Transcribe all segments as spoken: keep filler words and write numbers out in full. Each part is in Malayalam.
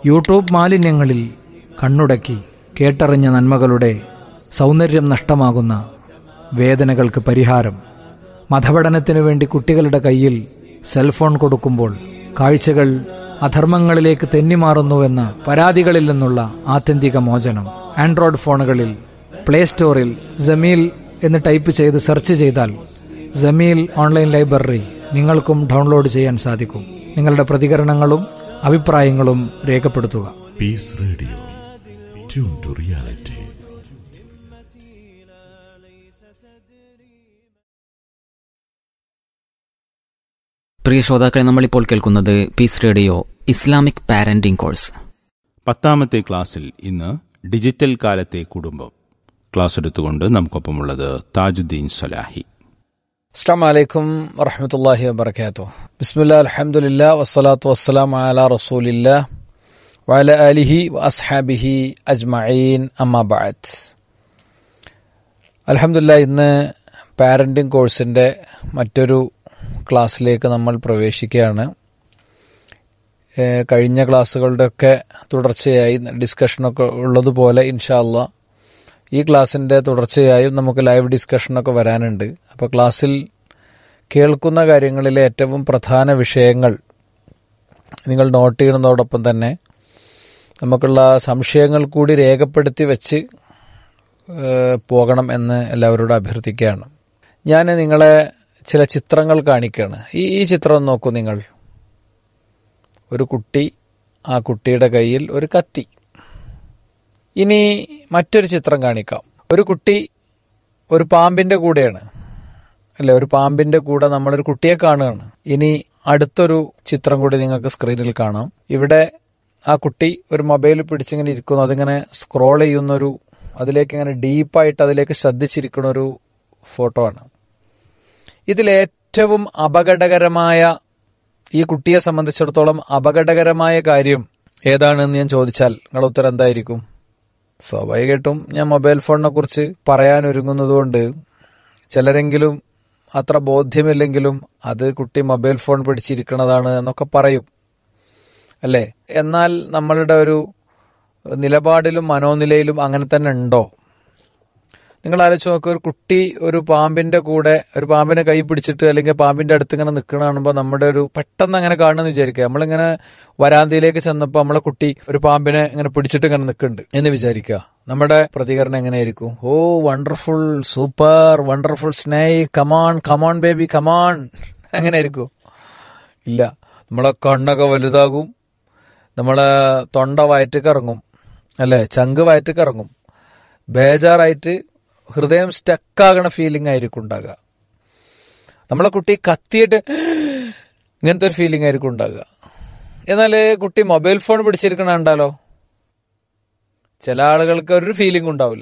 യൂട്യൂബ് മാലിന്യങ്ങളിൽ കണ്ണുടക്കി കേട്ടറിഞ്ഞ നന്മകളുടെ സൗന്ദര്യം നഷ്ടമാകുന്ന വേദനകൾക്ക് പരിഹാരം. മതപഠനത്തിനു വേണ്ടി കുട്ടികളുടെ കയ്യിൽ സെൽഫോൺ കൊടുക്കുമ്പോൾ കാഴ്ചകൾ അധർമ്മങ്ങളിലേക്ക് തെന്നിമാറുന്നുവെന്ന പരാതികളിൽ നിന്നുള്ള ആത്യന്തിക മോചനം. ആൻഡ്രോയിഡ് ഫോണുകളിൽ പ്ലേ സ്റ്റോറിൽ ജമീൽ എന്ന് ടൈപ്പ് ചെയ്ത് സെർച്ച് ചെയ്താൽ ജമീൽ ഓൺലൈൻ ലൈബ്രറി നിങ്ങൾക്കും ഡൗൺലോഡ് ചെയ്യാൻ സാധിക്കും. നിങ്ങളുടെ പ്രതികരണങ്ങളും അഭിപ്രായങ്ങളും രേഖപ്പെടുത്തുക. Piece radio, tune to reality. പ്രിയ ശ്രോതാക്കളെ, നമ്മളിപ്പോൾ കേൾക്കുന്നത് piece radio Islamic parenting course. പത്താമത്തെ ക്ലാസ്സിൽ ഇന്ന് ഡിജിറ്റൽ കാലത്തെ കുടുംബം ക്ലാസ് എടുത്തുകൊണ്ട് നമുക്കൊപ്പമുള്ളത് താജുദ്ദീൻ സലാഹി. അസ്സലാമു അലൈക്കും വറഹ്മത്തുള്ളാഹി വബറകാതുഹു. ബിസ്മില്ലാഹിൽ അൽഹംദുലില്ലാഹി വസ്സലാത്തു വസ്സലാമു അലാ റസൂലില്ലാഹി വഅലാ ആലിഹി വഅസ്ഹാബിഹി അജ്മഈൻ. അമ്മാ ബഅദ്. അൽഹംദുലില്ലാഹ്, ഇന്ന് പാരന്റിംഗ് കോഴ്സിന്റെ മറ്റൊരു ക്ലാസ്സിലേക്ക് നമ്മൾ പ്രവേശിക്കുകയാണ്. കഴിഞ്ഞ ക്ലാസ്സുകളുടെയൊക്കെ തുടർച്ചയായി ഡിസ്കഷനൊക്കെ ഉള്ളതുപോലെ ഇൻഷാ അല്ലാഹ് ഈ ക്ലാസ്സിൻ്റെ തുടർച്ചയായും നമുക്ക് ലൈവ് ഡിസ്കഷനൊക്കെ വരാനുണ്ട്. അപ്പോൾ ക്ലാസ്സിൽ കേൾക്കുന്ന കാര്യങ്ങളിലെ ഏറ്റവും പ്രധാന വിഷയങ്ങൾ നിങ്ങൾ നോട്ട് ചെയ്യുന്നതോടൊപ്പം തന്നെ നമുക്കുള്ള സംശയങ്ങൾ കൂടി രേഖപ്പെടുത്തി വെച്ച് പോകണം എന്ന് എല്ലാവരോടും അഭ്യർത്ഥിക്കുകയാണ്. ഞാൻ നിങ്ങളെ ചില ചിത്രങ്ങൾ കാണിക്കുകയാണ്. ഈ ഈ ചിത്രം നോക്കൂ നിങ്ങൾ. ഒരു കുട്ടി, ആ കുട്ടിയുടെ കയ്യിൽ ഒരു കത്തി. ഇനി മറ്റൊരു ചിത്രം കാണിക്കാം. ഒരു കുട്ടി ഒരു പാമ്പിന്റെ കൂടെയാണ്, അല്ലെ? ഒരു പാമ്പിന്റെ കൂടെ നമ്മളൊരു കുട്ടിയെ കാണുകയാണ്. ഇനി അടുത്തൊരു ചിത്രം കൂടി നിങ്ങൾക്ക് സ്ക്രീനിൽ കാണാം. ഇവിടെ ആ കുട്ടി ഒരു മൊബൈൽ പിടിച്ചിങ്ങനെ ഇരിക്കുന്നു. അതിങ്ങനെ സ്ക്രോൾ ചെയ്യുന്നൊരു, അതിലേക്ക് ഇങ്ങനെ ഡീപ്പായിട്ട് അതിലേക്ക് ശ്രദ്ധിച്ചിരിക്കുന്ന ഒരു ഫോട്ടോ ആണ്. ഇതിലേറ്റവും അപകടകരമായ, ഈ കുട്ടിയെ സംബന്ധിച്ചിടത്തോളം അപകടകരമായ കാര്യം ഏതാണെന്ന് ഞാൻ ചോദിച്ചാൽ നിങ്ങളുടെ ഉത്തരം എന്തായിരിക്കും? സ്വാഭാവികമായിട്ടും ഞാൻ മൊബൈൽ ഫോണിനെ കുറിച്ച് പറയാനൊരുങ്ങുന്നതുകൊണ്ട് ചിലരെങ്കിലും അത്ര ബോധ്യമില്ലെങ്കിലും അത് കുട്ടി മൊബൈൽ ഫോൺ പിടിച്ചിരിക്കുന്നതാണ് എന്നൊക്കെ പറയും, അല്ലേ? എന്നാൽ നമ്മളുടെ ഒരു നിലപാടിലും മനോനിലയിലും അങ്ങനെ തന്നെ ഉണ്ടോ? നിങ്ങൾ ആലോചിച്ച് നോക്കുക. ഒരു കുട്ടി ഒരു പാമ്പിന്റെ കൂടെ, ഒരു പാമ്പിനെ കൈ പിടിച്ചിട്ട് അല്ലെങ്കിൽ പാമ്പിന്റെ അടുത്ത് ഇങ്ങനെ നിൽക്കണ കാണുമ്പോൾ നമ്മുടെ ഒരു പെട്ടെന്ന് അങ്ങനെ കാണുമെന്ന് വിചാരിക്കുക. നമ്മളിങ്ങനെ വരാന്തയിലേക്ക് ചെന്നപ്പോൾ നമ്മളെ കുട്ടി ഒരു പാമ്പിനെ ഇങ്ങനെ പിടിച്ചിട്ട് ഇങ്ങനെ നിൽക്കുന്നുണ്ട് എന്ന് വിചാരിക്കുക. നമ്മുടെ പ്രതികരണം എങ്ങനെയായിരിക്കും? ഓ wonderful, super, wonderful Sneh, come on come on baby come on, അങ്ങനെ ആയിരിക്കും? ഇല്ല. നമ്മളെ കണ്ണൊക്കെ വലുതാകും, നമ്മളെ തൊണ്ട വയറ്റക്ക് ഇറങ്ങും, അല്ലെ? ചങ്ക് വയറ്റക്ക് ഇറങ്ങും. ബേജാറായിട്ട് ഹൃദയം സ്റ്റക്കാകണ ഫീലിംഗ് ആയിരിക്കും ഉണ്ടാകുക. നമ്മളെ കുട്ടി കത്തിയിട്ട് ഇങ്ങനത്തെ ഒരു ഫീലിംഗ് ആയിരിക്കും ഉണ്ടാകുക. എന്നാൽ കുട്ടി മൊബൈൽ ഫോൺ പിടിച്ചിരിക്കണ കണ്ടാലോ, ചില ആളുകൾക്ക് ഒരു ഫീലിംഗ് ഉണ്ടാവില്ല.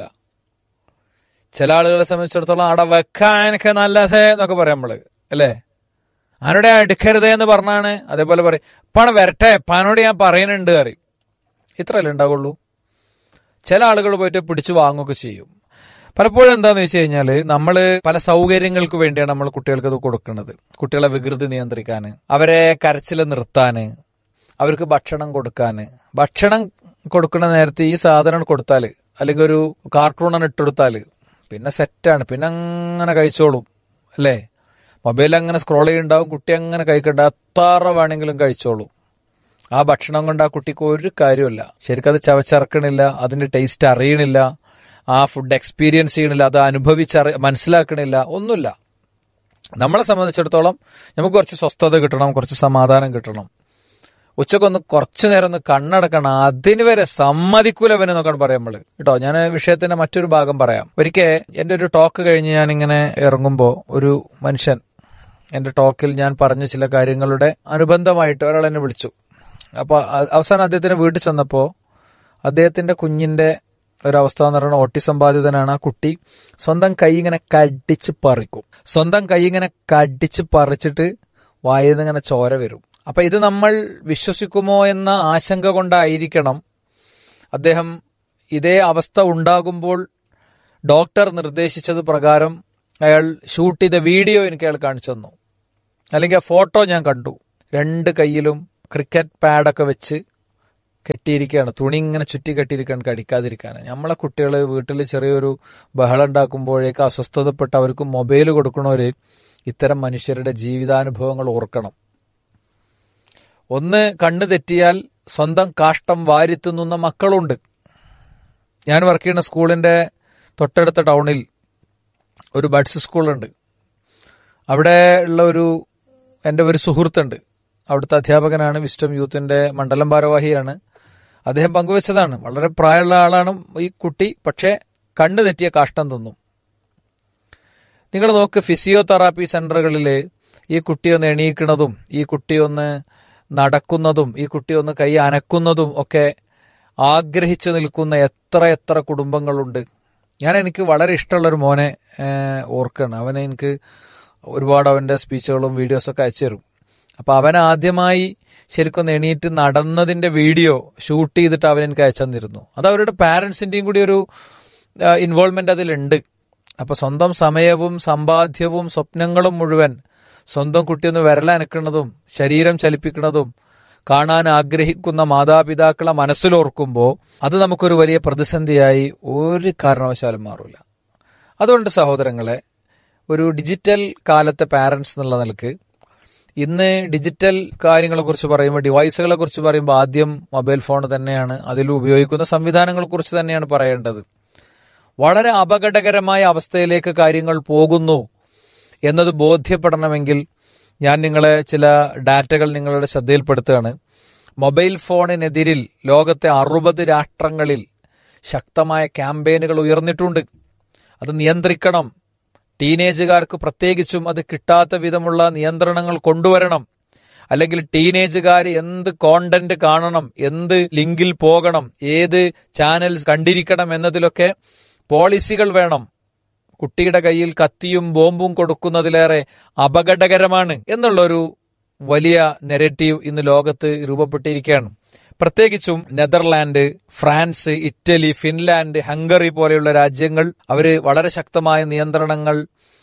ചില ആളുകളെ സംബന്ധിച്ചിടത്തോളം അവിടെ വെക്കാനൊക്കെ നല്ലതേ എന്നൊക്കെ പറയാം നമ്മള്, അല്ലേ? ആനോടെ അടുക്കരുതേ എന്ന് പറഞ്ഞാണ്. അതേപോലെ പറയും, പണ വരട്ടെ, പാനോട് ഞാൻ പറയുന്നുണ്ട് അറിയും. ഇത്രയല്ലേ ഉണ്ടാകുള്ളൂ. ചില ആളുകൾ പോയിട്ട് പിടിച്ചു വാങ്ങുകയൊക്കെ ചെയ്യും. പലപ്പോഴും എന്താന്ന് വെച്ച് കഴിഞ്ഞാല് നമ്മള് പല സൗകര്യങ്ങൾക്ക് വേണ്ടിയാണ് നമ്മൾ കുട്ടികൾക്ക് ഇത് കൊടുക്കുന്നത്. കുട്ടികളെ വികൃതി നിയന്ത്രിക്കാന്, അവരെ കരച്ചിൽ നിർത്താന്, അവർക്ക് ഭക്ഷണം കൊടുക്കാന്. ഭക്ഷണം കൊടുക്കുന്ന നേരത്തെ ഈ സാധനം കൊടുത്താല്, അല്ലെങ്കിൽ ഒരു കാർട്ടൂൺ ഇട്ടെടുത്താല് പിന്നെ സെറ്റാണ്. പിന്നെ അങ്ങനെ കഴിച്ചോളും, അല്ലേ? മൊബൈൽ അങ്ങനെ സ്ക്രോൾ ചെയ്യുന്നുണ്ടാവും, കുട്ടി അങ്ങനെ കഴിക്കണ്ട, എത്ര വേണമെങ്കിലും കഴിച്ചോളും. ആ ഭക്ഷണം കൊണ്ട് ആ കുട്ടിക്ക് ഒരു കാര്യമില്ല. ശരിക്കും അത് ചവച്ചറക്കണില്ല, അതിന്റെ ടേസ്റ്റ് അറിയണില്ല, ആ ഫുഡ് എക്സ്പീരിയൻസ് ചെയ്യണില്ല, അത് അനുഭവിച്ചറി മനസ്സിലാക്കണില്ല, ഒന്നുമില്ല. നമ്മളെ സംബന്ധിച്ചിടത്തോളം നമുക്ക് കുറച്ച് സ്വസ്ഥത കിട്ടണം, കുറച്ച് സമാധാനം കിട്ടണം. ഉച്ചക്കൊന്ന് കുറച്ചു നേരം ഒന്ന് കണ്ണടക്കണം, അതിന് വരെ സമ്മതിക്കൂലവനെന്നൊക്കെ പറയാം നമ്മള്, കേട്ടോ. ഞാൻ വിഷയത്തിന്റെ മറ്റൊരു ഭാഗം പറയാം. ഒരിക്കൽ എന്റെ ഒരു ടോക്ക് കഴിഞ്ഞ് ഞാനിങ്ങനെ ഇറങ്ങുമ്പോ ഒരു മനുഷ്യൻ എന്റെ ടോക്കിൽ ഞാൻ പറഞ്ഞ ചില കാര്യങ്ങളുടെ അനുബന്ധമായിട്ട് ഒരാൾ എന്നെ വിളിച്ചു. അപ്പൊ അവസാനം അദ്ദേഹത്തിന്റെ വീട്ടിൽ ചെന്നപ്പോ അദ്ദേഹത്തിന്റെ കുഞ്ഞിന്റെ ഒരവസ്ഥ എന്ന് പറയുന്നത് ഓട്ടിസം ബാധിതനാണ്. ആ കുട്ടി സ്വന്തം കൈ ഇങ്ങനെ കടിച്ച് പറിക്കും. സ്വന്തം കൈ ഇങ്ങനെ കടിച്ച് പറിച്ചിട്ട് വായിൽ നിന്ന് ഇങ്ങനെ ചോര വരും. അപ്പൊ ഇത് നമ്മൾ വിശ്വസിക്കുമോ എന്ന ആശങ്ക കൊണ്ടായിരിക്കണം അദ്ദേഹം ഇതേ അവസ്ഥ ഉണ്ടാകുമ്പോൾ ഡോക്ടർ നിർദ്ദേശിച്ചത് പ്രകാരം അയാൾ ഷൂട്ട് ചെയ്ത വീഡിയോ എനിക്ക് അയാൾ കാണിച്ചു തന്നു, അല്ലെങ്കിൽ ആ ഫോട്ടോ ഞാൻ കണ്ടു. രണ്ട് കൈയിലും ക്രിക്കറ്റ് പാഡൊക്കെ വെച്ച് കെട്ടിയിരിക്കുകയാണ്, തുണി ഇങ്ങനെ ചുറ്റി കെട്ടിയിരിക്കുകയാണ് കടിക്കാതിരിക്കാൻ. നമ്മളെ കുട്ടികൾ വീട്ടിൽ ചെറിയൊരു ബഹളം ഉണ്ടാക്കുമ്പോഴേക്ക് അസ്വസ്ഥതപ്പെട്ട് അവർക്ക് മൊബൈൽ കൊടുക്കണവര് ഇത്തരം മനുഷ്യരുടെ ജീവിതാനുഭവങ്ങൾ ഓർക്കണം. ഒന്ന്, കണ്ണ് തെറ്റിയാൽ സ്വന്തം കാഷ്ടം വാരിത്തുന്നുന്ന മക്കളുണ്ട്. ഞാൻ വർക്ക് ചെയ്യുന്ന സ്കൂളിന്റെ തൊട്ടടുത്ത ടൗണിൽ ഒരു ബഡ്സ് സ്കൂളുണ്ട്. അവിടെ ഉള്ള ഒരു എൻ്റെ ഒരു സുഹൃത്തുണ്ട്, അവിടുത്തെ അധ്യാപകനാണ്, വിസ്റ്റം യൂത്തിന്റെ മണ്ഡലം ഭാരവാഹിയാണ്. അദ്ദേഹം പങ്കുവച്ചതാണ്. വളരെ പ്രായമുള്ള ആളാണ് ഈ കുട്ടി, പക്ഷേ കണ്ണ് തെറ്റിയ കാഷ്ടം തിന്നും. നിങ്ങൾ നോക്ക്, ഫിസിയോതെറാപ്പി സെന്ററുകളിൽ ഈ കുട്ടിയൊന്ന് എണീക്കുന്നതും ഈ കുട്ടിയൊന്ന് നടക്കുന്നതും ഈ കുട്ടിയൊന്ന് കൈ അനക്കുന്നതും ഒക്കെ ആഗ്രഹിച്ചു നിൽക്കുന്ന എത്ര എത്ര കുടുംബങ്ങളുണ്ട്. ഞാൻ എനിക്ക് വളരെ ഇഷ്ടമുള്ളൊരു മോനെ ഓർക്കുകയാണ്. അവനെ എനിക്ക് ഒരുപാട് അവൻ്റെ സ്പീച്ചുകളും വീഡിയോസൊക്കെ അയച്ചു തരും. അപ്പൊ അവൻ ആദ്യമായി ശരിക്കും എണീറ്റ് നടന്നതിന്റെ വീഡിയോ ഷൂട്ട് ചെയ്തിട്ട് അവൻ എനിക്ക് അയച്ചു തന്നിരുന്നു. അത് അവരുടെ പാരന്റ്സിന്റെയും കൂടി ഒരു ഇൻവോൾവ്മെന്റ് അതിലുണ്ട്. അപ്പൊ സ്വന്തം സമയവും സമ്പാദ്യവും സ്വപ്നങ്ങളും മുഴുവൻ സ്വന്തം കുട്ടിയൊന്ന് വിരലനക്കുന്നതും ശരീരം ചലിപ്പിക്കുന്നതും കാണാൻ ആഗ്രഹിക്കുന്ന മാതാപിതാക്കളെ മനസ്സിലോർക്കുമ്പോൾ അത് നമുക്കൊരു വലിയ പ്രതിസന്ധിയായി ഒരു കാരണവശാലും മാറില്ല. അതുകൊണ്ട് സഹോദരങ്ങളെ, ഒരു ഡിജിറ്റൽ കാലത്തെ പാരന്റ്സ് എന്നുള്ള നിലക്ക് ഇന്ന് ഡിജിറ്റൽ കാര്യങ്ങളെ കുറിച്ച് പറയുമ്പോൾ, ഡിവൈസുകളെ കുറിച്ച് പറയുമ്പോൾ ആദ്യം മൊബൈൽ ഫോൺ തന്നെയാണ്, അതിൽ ഉപയോഗിക്കുന്ന സംവിധാനങ്ങളെ കുറിച്ച് തന്നെയാണ് പറയേണ്ടത്. വളരെ അപകടകരമായ അവസ്ഥയിലേക്ക് കാര്യങ്ങൾ പോകുന്നു എന്നത് ബോധ്യപ്പെടണമെങ്കിൽ ഞാൻ നിങ്ങളെ ചില ഡാറ്റകൾ നിങ്ങളുടെ ശ്രദ്ധയിൽപ്പെടുത്തുകയാണ്. മൊബൈൽ ഫോണിനെതിരിൽ ലോകത്തെ അറുപത് രാഷ്ട്രങ്ങളിൽ ശക്തമായ ക്യാമ്പയിനുകൾ ഉയർന്നിട്ടുണ്ട്. അത് നിയന്ത്രിക്കണം, ടീനേജുകാർക്ക് പ്രത്യേകിച്ചും അത് കിട്ടാത്ത വിധമുള്ള നിയന്ത്രണങ്ങൾ കൊണ്ടുവരണം. അല്ലെങ്കിൽ ടീനേജുകാർ എന്ത് കോണ്ടന്റ് കാണണം, എന്ത് ലിങ്കിൽ പോകണം, ഏത് ചാനൽസ് കണ്ടിരിക്കണം എന്നതിലൊക്കെ പോളിസികൾ വേണം. കുട്ടിയുടെ കയ്യിൽ കത്തിയും ബോംബും കൊടുക്കുന്നതിലേറെ അപകടകരമാണ് എന്നുള്ളൊരു വലിയ നെറേറ്റീവ് ഇന്ന് ലോകത്ത് രൂപപ്പെട്ടിരിക്കുകയാണ്. പ്രത്യേകിച്ചും Netherland, France, Italy, Finland, Hungary പോലെയുള്ള രാജ്യങ്ങൾ അവര് വളരെ ശക്തമായ നിയന്ത്രണങ്ങൾ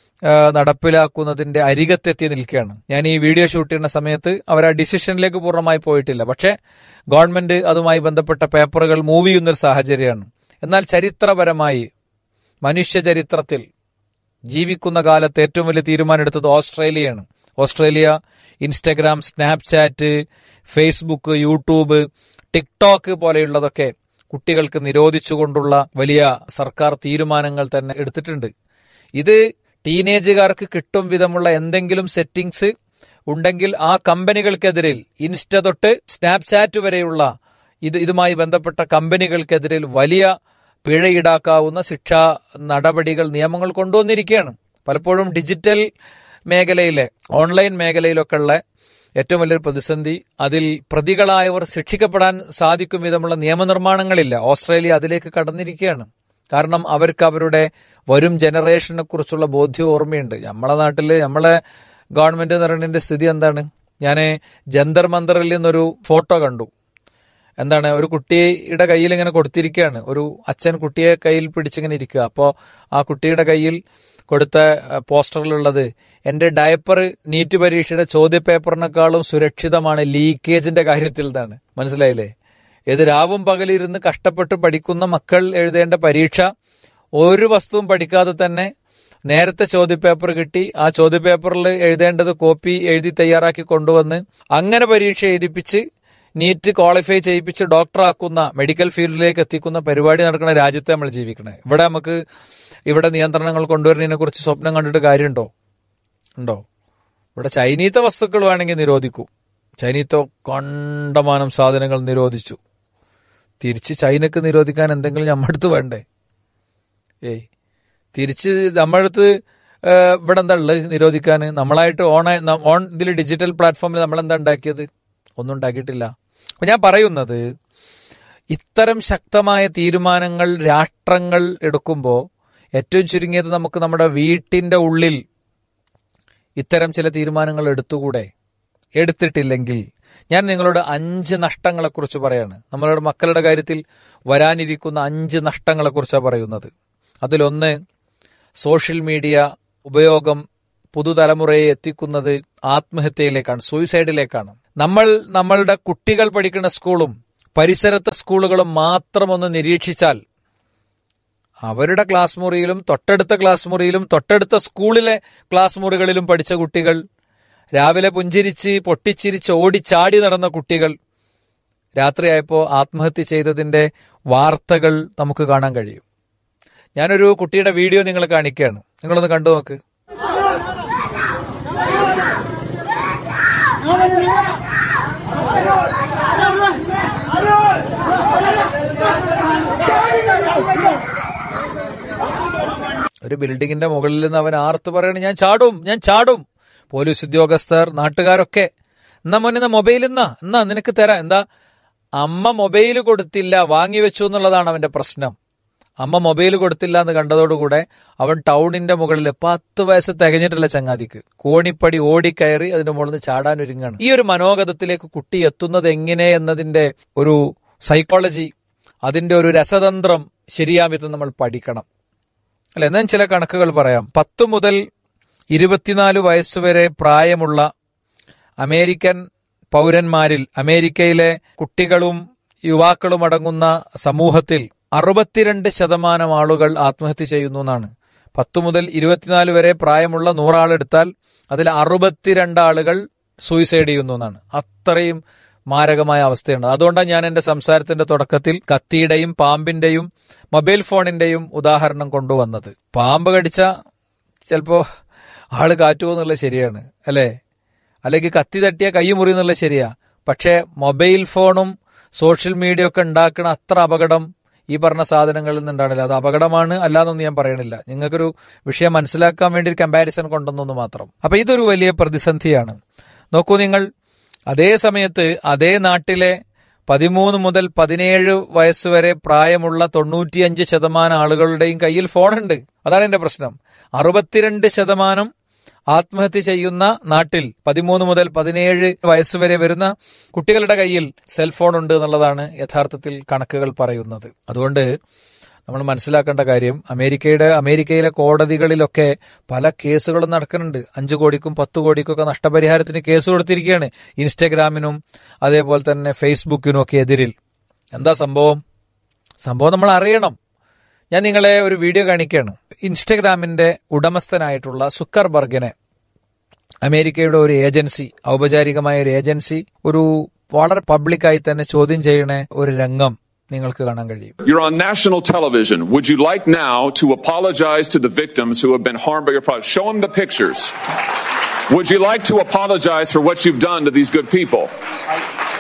നടപ്പിലാക്കുന്നതിന്റെ അരികത്തെത്തി നിൽക്കുകയാണ്. ഞാൻ ഈ വീഡിയോ ഷൂട്ട് ചെയ്യുന്ന സമയത്ത് അവർ ആ ഡിസിഷനിലേക്ക് പൂർണ്ണമായി പോയിട്ടില്ല. പക്ഷേ ഗവൺമെന്റ് അതുമായി ബന്ധപ്പെട്ട പേപ്പറുകൾ മൂവ് ചെയ്യുന്നൊരു സാഹചര്യമാണ്. എന്നാൽ ചരിത്രപരമായി മനുഷ്യ ചരിത്രത്തിൽ ജീവിക്കുന്ന കാലത്ത് ഏറ്റവും വലിയ തീരുമാനം എടുത്തത് ഓസ്ട്രേലിയയാണ്. Australia Instagram, Snapchat, Facebook, YouTube, TikTok പോലെയുള്ളതൊക്കെ കുട്ടികൾക്ക് നിരോധിച്ചുകൊണ്ടുള്ള വലിയ സർക്കാർ തീരുമാനങ്ങൾ തന്നെ എടുത്തിട്ടുണ്ട്. ഇത് ടീനേജുകാർക്ക് കിട്ടും വിധമുള്ള എന്തെങ്കിലും സെറ്റിംഗ്സ് ഉണ്ടെങ്കിൽ ആ കമ്പനികൾക്കെതിരിൽ, ഇൻസ്റ്റ തൊട്ട് സ്നാപ്ചാറ്റ് വരെയുള്ള ഇത് ഇതുമായി ബന്ധപ്പെട്ട കമ്പനികൾക്കെതിരിൽ വലിയ പിഴ ഈടാക്കാവുന്ന ശിക്ഷാ നടപടികൾ, നിയമങ്ങൾ കൊണ്ടുവന്നിരിക്കുകയാണ്. പലപ്പോഴും ഡിജിറ്റൽ മേഖലയിലെ, ഓൺലൈൻ മേഖലയിലൊക്കെ ഉള്ള ഏറ്റവും വലിയൊരു പ്രതിസന്ധി അതിൽ പ്രതികളായവർ ശിക്ഷിക്കപ്പെടാൻ സാധിക്കും വിധമുള്ള നിയമനിർമ്മാണങ്ങളില്ല. ഓസ്ട്രേലിയ അതിലേക്ക് കടന്നിരിക്കുകയാണ്. കാരണം അവർക്ക് അവരുടെ വരും ജനറേഷനെ കുറിച്ചുള്ള ബോധ്യം ഓർമ്മയുണ്ട്. നമ്മളെ നാട്ടില് നമ്മളെ ഗവൺമെന്റ് നിറഞ്ഞതിന്റെ സ്ഥിതി എന്താണ്? ഞാൻ ജന്തർ മന്ദറിൽ നിന്നൊരു ഫോട്ടോ കണ്ടു. എന്താണ്, ഒരു കുട്ടിയുടെ കയ്യിൽ ഇങ്ങനെ കൊടുത്തിരിക്കുകയാണ്. ഒരു അച്ഛൻ കുട്ടിയെ കയ്യിൽ പിടിച്ചിങ്ങനെ ഇരിക്കുക. അപ്പോൾ ആ കുട്ടിയുടെ കയ്യിൽ കൊടുത്ത പോസ്റ്ററിലുള്ളത്, എന്റെ ഡയപ്പർ നീറ്റ് പരീക്ഷയുടെ ചോദ്യപേപ്പറിനേക്കാളും സുരക്ഷിതമാണ് ലീക്കേജിന്റെ കാര്യത്തിൽ എന്നാണ്. മനസ്സിലായില്ലേ? ഏത് രാവും പകലിരുന്ന് കഷ്ടപ്പെട്ട് പഠിക്കുന്ന മക്കൾ എഴുതേണ്ട പരീക്ഷ ഒരു വസ്തുവും പഠിക്കാതെ തന്നെ നേരത്തെ ചോദ്യപേപ്പർ കിട്ടി, ആ ചോദ്യപേപ്പറിൽ എഴുതേണ്ടത് കോപ്പി എഴുതി തയ്യാറാക്കി കൊണ്ടുവന്ന് അങ്ങനെ പരീക്ഷ എഴുതിപ്പിച്ച് നീറ്റ് ക്വാളിഫൈ ചെയ്യിപ്പിച്ച് ഡോക്ടറാക്കുന്ന, മെഡിക്കൽ ഫീൽഡിലേക്ക് എത്തിക്കുന്ന പരിപാടി നടക്കുന്ന രാജ്യത്ത് നമ്മൾ ജീവിക്കണേ. ഇവിടെ നമുക്ക് ഇവിടെ നിയന്ത്രണങ്ങൾ കൊണ്ടുവരുന്നതിനെ കുറിച്ച് സ്വപ്നം കണ്ടിട്ട് കാര്യമുണ്ടോ? ഉണ്ടോ? ഇവിടെ ചൈനീത്ത വസ്തുക്കൾ വേണമെങ്കിൽ നിരോധിക്കൂ. ചൈനീത്ത കണ്ടമാനം സാധനങ്ങൾ നിരോധിച്ചു. തിരിച്ച് ചൈനക്ക് നിരോധിക്കാൻ എന്തെങ്കിലും നമ്മളടുത്ത് വേണ്ടേ? ഏയ് തിരിച്ച് നമ്മളടുത്ത് ഇവിടെ എന്താ ഉള്ളത് നിരോധിക്കാൻ? നമ്മളായിട്ട് ഓൺ ഓൺ ഇതിൽ ഡിജിറ്റൽ പ്ലാറ്റ്ഫോമിൽ നമ്മളെന്താ ഉണ്ടാക്കിയത്? ഒന്നും ഉണ്ടാക്കിയിട്ടില്ല. അപ്പൊ ഞാൻ പറയുന്നത്, ഇത്തരം ശക്തമായ തീരുമാനങ്ങൾ രാഷ്ട്രങ്ങൾ എടുക്കുമ്പോൾ ഏറ്റവും ചുരുങ്ങിയത് നമുക്ക് നമ്മുടെ വീട്ടിന്റെ ഉള്ളിൽ ഇത്തരം ചില തീരുമാനങ്ങൾ എടുത്തുകൂടെ? എടുത്തിട്ടില്ലെങ്കിൽ ഞാൻ നിങ്ങളോട് അഞ്ച് നഷ്ടങ്ങളെക്കുറിച്ച് പറയാണ്. നമ്മളുടെ മക്കളുടെ കാര്യത്തിൽ വരാനിരിക്കുന്ന അഞ്ച് നഷ്ടങ്ങളെക്കുറിച്ചാണ് പറയുന്നത്. അതിലൊന്ന്, സോഷ്യൽ മീഡിയ ഉപയോഗം പുതുതലമുറയെ എത്തിക്കുന്നത് ആത്മഹത്യയിലേക്കാണ്, സൂയിസൈഡിലേക്കാണ്. നമ്മൾ നമ്മളുടെ കുട്ടികൾ പഠിക്കുന്ന സ്കൂളും പരിസരത്തെ സ്കൂളുകളും മാത്രം ഒന്ന് നിരീക്ഷിച്ചാൽ അവരുടെ ക്ലാസ് മുറിയിലും തൊട്ടടുത്ത ക്ലാസ് മുറിയിലും തൊട്ടടുത്ത സ്കൂളിലെ ക്ലാസ് മുറികളിലും പഠിച്ച കുട്ടികൾ, രാവിലെ പുഞ്ചിരിച്ച് പൊട്ടിച്ചിരിച്ച് ഓടിച്ചാടി നടന്ന കുട്ടികൾ രാത്രിയായപ്പോൾ ആത്മഹത്യ ചെയ്തതിന്റെ വാർത്തകൾ നമുക്ക് കാണാൻ കഴിയും. ഞാനൊരു കുട്ടിയുടെ വീഡിയോ നിങ്ങളെ കാണിക്കുകയാണ്, നിങ്ങളൊന്ന് കണ്ടു നോക്ക്. ഒരു ബിൽഡിങ്ങിന്റെ മുകളിൽ നിന്ന് അവൻ ആർത്ത് പറയണ, ഞാൻ ചാടും ഞാൻ ചാടും. പോലീസ് ഉദ്യോഗസ്ഥർ, നാട്ടുകാരൊക്കെ, എന്നാ മോനെ മൊബൈൽ എന്നാ എന്നാ നിനക്ക് തരാം. എന്താ, അമ്മ മൊബൈൽ കൊടുത്തില്ല, വാങ്ങിവെച്ചു എന്നുള്ളതാണ് അവന്റെ പ്രശ്നം. അമ്മ മൊബൈൽ കൊടുത്തില്ല എന്ന് കണ്ടതോടുകൂടെ അവൻ ടൗണിന്റെ മുകളിൽ, പത്ത് വയസ്സ് തികഞ്ഞിട്ടില്ല ചങ്ങാതിക്ക്, കോണിപ്പടി ഓടിക്കയറി അതിന്റെ മുകളിൽ നിന്ന് ചാടാനൊരുങ്ങാണ്. ഈ ഒരു മനോഗതത്തിലേക്ക് കുട്ടി എത്തുന്നത് എങ്ങനെ എന്നതിന്റെ ഒരു സൈക്കോളജി, അതിന്റെ ഒരു രസതന്ത്രം ശരിയാമിത് നമ്മൾ പഠിക്കണം അല്ലെ. എന്നാൽ ചില കണക്കുകൾ പറയാം. പത്ത് മുതൽ ഇരുപത്തിനാല് വയസ്സുവരെ പ്രായമുള്ള അമേരിക്കൻ പൗരന്മാരിൽ, അമേരിക്കയിലെ കുട്ടികളും യുവാക്കളും അടങ്ങുന്ന സമൂഹത്തിൽ അറുപത്തിരണ്ട് ശതമാനം ആളുകൾ ആത്മഹത്യ ചെയ്യുന്നു എന്നാണ്. പത്ത് മുതൽ ഇരുപത്തിനാല് വരെ പ്രായമുള്ള നൂറാളെടുത്താൽ അതിൽ അറുപത്തിരണ്ട് ആളുകൾ സൂയിസൈഡ് ചെയ്യുന്നു എന്നാണ്. അത്രയും മാരകമായ അവസ്ഥയുണ്ട്. അതുകൊണ്ടാണ് ഞാൻ എന്റെ സംസാരത്തിന്റെ തുടക്കത്തിൽ കത്തിയുടെയും പാമ്പിന്റെയും മൊബൈൽ ഫോണിന്റെയും ഉദാഹരണം കൊണ്ടുവന്നത്. പാമ്പ് കടിച്ച ചിലപ്പോ ആള് കാറ്റുപോകുന്നുള്ളത് ശരിയാണ് അല്ലെ, അല്ലെങ്കിൽ കത്തി തട്ടിയ കൈ മുറിയുന്നുള്ളത് ശരിയാ. പക്ഷെ മൊബൈൽ ഫോണും സോഷ്യൽ മീഡിയ ഒക്കെ ഉണ്ടാക്കുന്ന അത്ര അപകടം ഈ പറഞ്ഞ സാധനങ്ങളിൽ നിന്നുണ്ടാണില്ല. അത് അപകടമാണ്, അല്ലാന്നൊന്നും ഞാൻ പറയണില്ല. നിങ്ങൾക്കൊരു വിഷയം മനസ്സിലാക്കാൻ വേണ്ടി ഒരു കമ്പാരിസൺ കൊണ്ടുവന്നു മാത്രം. അപ്പൊ ഇതൊരു വലിയ പ്രതിസന്ധിയാണ്. നോക്കൂ നിങ്ങൾ, അതേ സമയത്ത് അതേ നാട്ടിലെ പതിമൂന്ന് മുതൽ പതിനേഴ് വയസ്സുവരെ പ്രായമുള്ള തൊണ്ണൂറ്റിയഞ്ച് ശതമാനം ആളുകളുടെയും കയ്യിൽ ഫോണുണ്ട്. അതാണ് എന്റെ പ്രശ്നം. അറുപത്തിരണ്ട് ശതമാനം ആത്മഹത്യ ചെയ്യുന്ന നാട്ടിൽ പതിമൂന്ന് മുതൽ പതിനേഴ് വയസ്സുവരെ വരുന്ന കുട്ടികളുടെ കയ്യിൽ സെൽഫോൺ ഉണ്ട് എന്നുള്ളതാണ് യഥാർത്ഥത്തിൽ കണക്കുകൾ പറയുന്നത്. അതുകൊണ്ട് നമ്മൾ മനസ്സിലാക്കേണ്ട കാര്യം, അമേരിക്കയുടെ അമേരിക്കയിലെ കോടതികളിലൊക്കെ പല കേസുകളും നടക്കുന്നുണ്ട്. അഞ്ചു കോടിക്കും പത്ത് കോടിക്കും ഒക്കെ നഷ്ടപരിഹാരത്തിന് കേസ് കൊടുത്തിരിക്കുകയാണ് ഇൻസ്റ്റഗ്രാമിനും അതേപോലെ തന്നെ ഫേസ്ബുക്കിനും ഒക്കെ എതിരിൽ. എന്താ സംഭവം? സംഭവം നമ്മൾ അറിയണം. ഞാൻ നിങ്ങളെ ഒരു വീഡിയോ കാണിക്കുകയാണ്. ഇൻസ്റ്റഗ്രാമിന്റെ ഉടമസ്ഥനായിട്ടുള്ള സുക്കർബർഗിനെ അമേരിക്കയുടെ ഒരു ഏജൻസി, ഔപചാരികമായ ഒരു ഏജൻസി, ഒരു വളരെ പബ്ലിക്കായി തന്നെ ചോദ്യം ചെയ്യണ ഒരു രംഗം നിങ്ങൾക്ക് കാണാൻ കഴിയും. You're on national television. Would you like now to apologize to the victims who have been harmed by your product? Show them the pictures. Would you like to apologize for what you've done to these good people? I,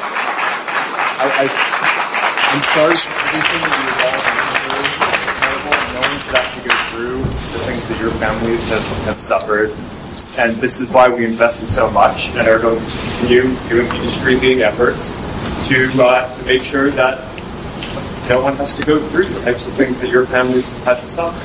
I, I, I'm sorry for everything that you've all been through. No one should have to go through the things that your families have, have suffered. And this is why we invested so much and are going to continue doing industry-leading efforts to, uh, to make sure that no one has to go through the types of things that your families have had to suffer.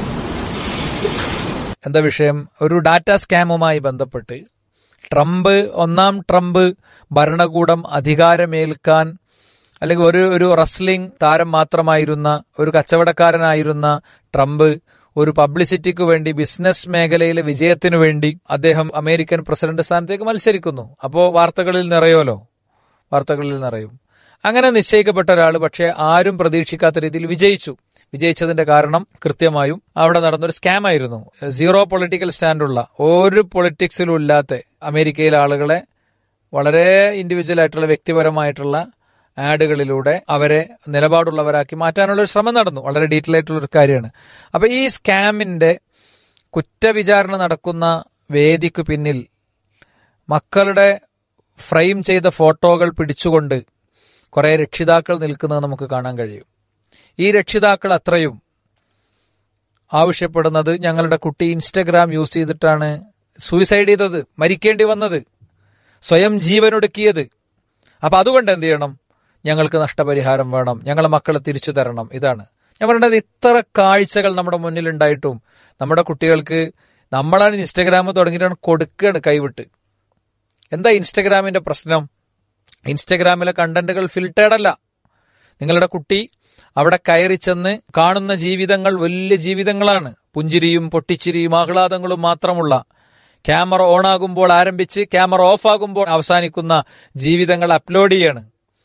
എന്താ വിഷയം? ഒരു ഡാറ്റ സ്കാമുമായി ബന്ധപ്പെട്ട് ട്രംപ്, ഒന്നാം ട്രംപ് ഭരണകൂടം അധികാരമേൽക്കാൻ, അല്ലെങ്കിൽ ഒരു ഒരു റസ്ലിംഗ് താരം മാത്രമായിരുന്ന, ഒരു കച്ചവടക്കാരനായിരുന്ന ട്രംപ് ഒരു പബ്ലിസിറ്റിക്ക് വേണ്ടി, ബിസിനസ് മേഖലയിലെ വിജയത്തിനു വേണ്ടി അദ്ദേഹം അമേരിക്കൻ പ്രസിഡന്റ് സ്ഥാനത്തേക്ക് മത്സരിക്കുന്നു. അപ്പോ വാർത്തകളിൽ നിറയുമല്ലോ, വാർത്തകളിൽ നിറയും. അങ്ങനെ നിശ്ചയിക്കപ്പെട്ട ഒരാൾ പക്ഷെ ആരും പ്രതീക്ഷിക്കാത്ത രീതിയിൽ വിജയിച്ചു. വിജയിച്ചതിന്റെ കാരണം കൃത്യമായും അവിടെ നടന്നൊരു സ്കാം ആയിരുന്നു. സീറോ പൊളിറ്റിക്കൽ സ്റ്റാൻഡുള്ള, ഒരു പൊളിറ്റിക്സിലും ഇല്ലാത്ത അമേരിക്കയിലെ ആളുകളെ വളരെ ഇൻഡിവിജ്വൽ ആയിട്ടുള്ള വ്യക്തിപരമായിട്ടുള്ള ആഡുകളിലൂടെ അവരെ നിലപാടുള്ളവരാക്കി മാറ്റാനുള്ള ഒരു ശ്രമം നടന്നു. വളരെ ഡീറ്റെയിൽ ആയിട്ടുള്ള ഒരു കാര്യമാണ്. അപ്പൊ ഈ സ്കാമിന്റെ കുറ്റവിചാരണ നടക്കുന്ന വേദിക്ക് പിന്നിൽ മക്കളുടെ ഫ്രെയിം ചെയ്ത ഫോട്ടോകൾ പിടിച്ചുകൊണ്ട് കുറെ രക്ഷിതാക്കൾ നിൽക്കുന്നത് നമുക്ക് കാണാൻ കഴിയും. ഈ രക്ഷിതാക്കൾ അത്രയും ആവശ്യപ്പെടുന്നത്, ഞങ്ങളുടെ കുട്ടി ഇൻസ്റ്റഗ്രാം യൂസ് ചെയ്തിട്ടാണ് സൂയിസൈഡ് ചെയ്തത്, മരിക്കേണ്ടി വന്നത്, സ്വയം ജീവനൊടുക്കിയത്. അപ്പൊ അതുകൊണ്ട് എന്ത് ചെയ്യണം? ഞങ്ങൾക്ക് നഷ്ടപരിഹാരം വേണം, ഞങ്ങളെ മക്കളെ തിരിച്ചു തരണം. ഇതാണ് ഞാൻ പറയേണ്ടത്. ഇത്ര കാഴ്ചകൾ നമ്മുടെ മുന്നിലുണ്ടായിട്ടും നമ്മുടെ കുട്ടികൾക്ക് നമ്മളാണ് ഇൻസ്റ്റഗ്രാം തുടങ്ങിയിട്ടാണ് കൊടുക്കുകയാണ് കൈവിട്ട്. എന്താ ഇൻസ്റ്റഗ്രാമിന്റെ പ്രശ്നം? ഇൻസ്റ്റഗ്രാമിലെ കണ്ടന്റുകൾ ഫിൽറ്റേർഡ് അല്ല. നിങ്ങളുടെ കുട്ടി അവിടെ കയറി ചെന്ന് കാണുന്ന ജീവിതങ്ങൾ വലിയ ജീവിതങ്ങളാണ്. പുഞ്ചിരിയും പൊട്ടിച്ചിരിയും ആഹ്ലാദങ്ങളും മാത്രമുള്ള, ക്യാമറ ഓൺ ആകുമ്പോൾ ആരംഭിച്ച് ക്യാമറ ഓഫ് ആകുമ്പോൾ അവസാനിക്കുന്ന ജീവിതങ്ങൾ അപ്ലോഡ് ചെയ്യാണ്.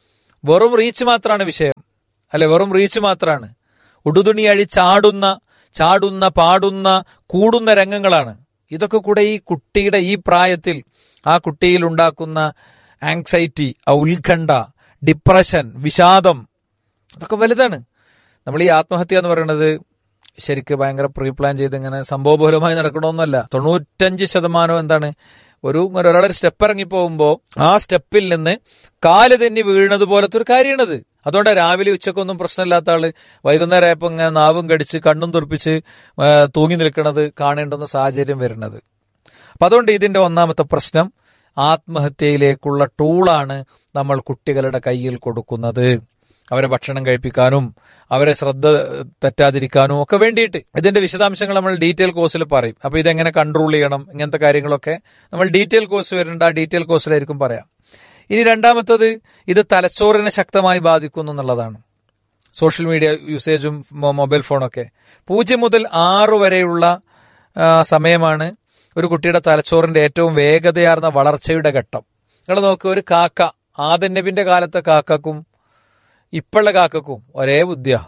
വെറും റീച്ച് മാത്രമാണ് വിഷയം, അല്ലെ? വെറും റീച്ച് മാത്രമാണ്. ഉടുതുണി അഴി ചാടുന്ന ചാടുന്ന പാടുന്ന കൂടുന്ന രംഗങ്ങളാണ്. ഇതൊക്കെ കൂടെ ഈ കുട്ടിയുടെ ഈ പ്രായത്തിൽ ആ കുട്ടിയിൽ ഉണ്ടാക്കുന്ന ആങ്സൈറ്റി, ആ ഉത്കണ്ഠ, ഡിപ്രഷൻ, വിഷാദം, അതൊക്കെ വലുതാണ്. നമ്മൾ ഈ ആത്മഹത്യ എന്ന് പറയുന്നത് ശരിക്ക് ഭയങ്കര പ്രീ പ്ലാൻ ചെയ്ത് ഇങ്ങനെ സംഭവബഹുലമായി നടക്കണമെന്നല്ല. തൊണ്ണൂറ്റഞ്ച് ശതമാനം എന്താണ്, ഒരു ഒരാളൊരു സ്റ്റെപ്പ് ഇറങ്ങി പോകുമ്പോൾ ആ സ്റ്റെപ്പിൽ നിന്ന് കാല് തെന്നി വീഴുന്നത് പോലത്തെ ഒരു കാര്യമാണത്. അതുകൊണ്ട് രാവിലെ ഉച്ചക്കൊന്നും പ്രശ്നമില്ലാത്ത ആള് വൈകുന്നേരം ആയപ്പോൾ ഇങ്ങനെ നാവും കടിച്ച് കണ്ണും തുറപ്പിച്ച് തൂങ്ങി നിൽക്കുന്നത് കാണേണ്ടുന്ന സാഹചര്യം വരുന്നത്. അപ്പൊ അതുകൊണ്ട് ഇതിന്റെ ഒന്നാമത്തെ പ്രശ്നം, ആത്മഹത്യയിലേക്കുള്ള ടൂളാണ് നമ്മൾ കുട്ടികളുടെ കയ്യിൽ കൊടുക്കുന്നത്. അവരെ ഭക്ഷണം കഴിപ്പിക്കാനും അവരെ ശ്രദ്ധ തെറ്റാതിരിക്കാനും ഒക്കെ വേണ്ടിയിട്ട്. ഇതിന്റെ വിശദാംശങ്ങൾ നമ്മൾ ഡീറ്റെയിൽ കോഴ്സിൽ പറയും. അപ്പൊ ഇതെങ്ങനെ കൺട്രോൾ ചെയ്യണം, ഇങ്ങനത്തെ കാര്യങ്ങളൊക്കെ നമ്മൾ ഡീറ്റെയിൽ കോഴ്സ് വരുന്നുണ്ട്, ആ ഡീറ്റെയിൽ കോഴ്സിലായിരിക്കും പറയാം. ഇനി രണ്ടാമത്തത്, ഇത് തലച്ചോറിനെ ശക്തമായി ബാധിക്കുന്നു എന്നുള്ളതാണ്. സോഷ്യൽ മീഡിയ യൂസേജും മൊബൈൽ ഫോണൊക്കെ പൂജ്യം മുതൽ ആറ് വരെയുള്ള സമയമാണ് ഒരു കുട്ടിയുടെ തലച്ചോറിന്റെ ഏറ്റവും വേഗതയാർന്ന വളർച്ചയുടെ ഘട്ടം. നിങ്ങൾ നോക്കുക, ഒരു കാക്ക, ആദം നബിന്റെ കാലത്തെ കാക്കക്കും ഇപ്പോഴുള്ള കാക്കക്കും ഒരേ ബുദ്ധിയാ.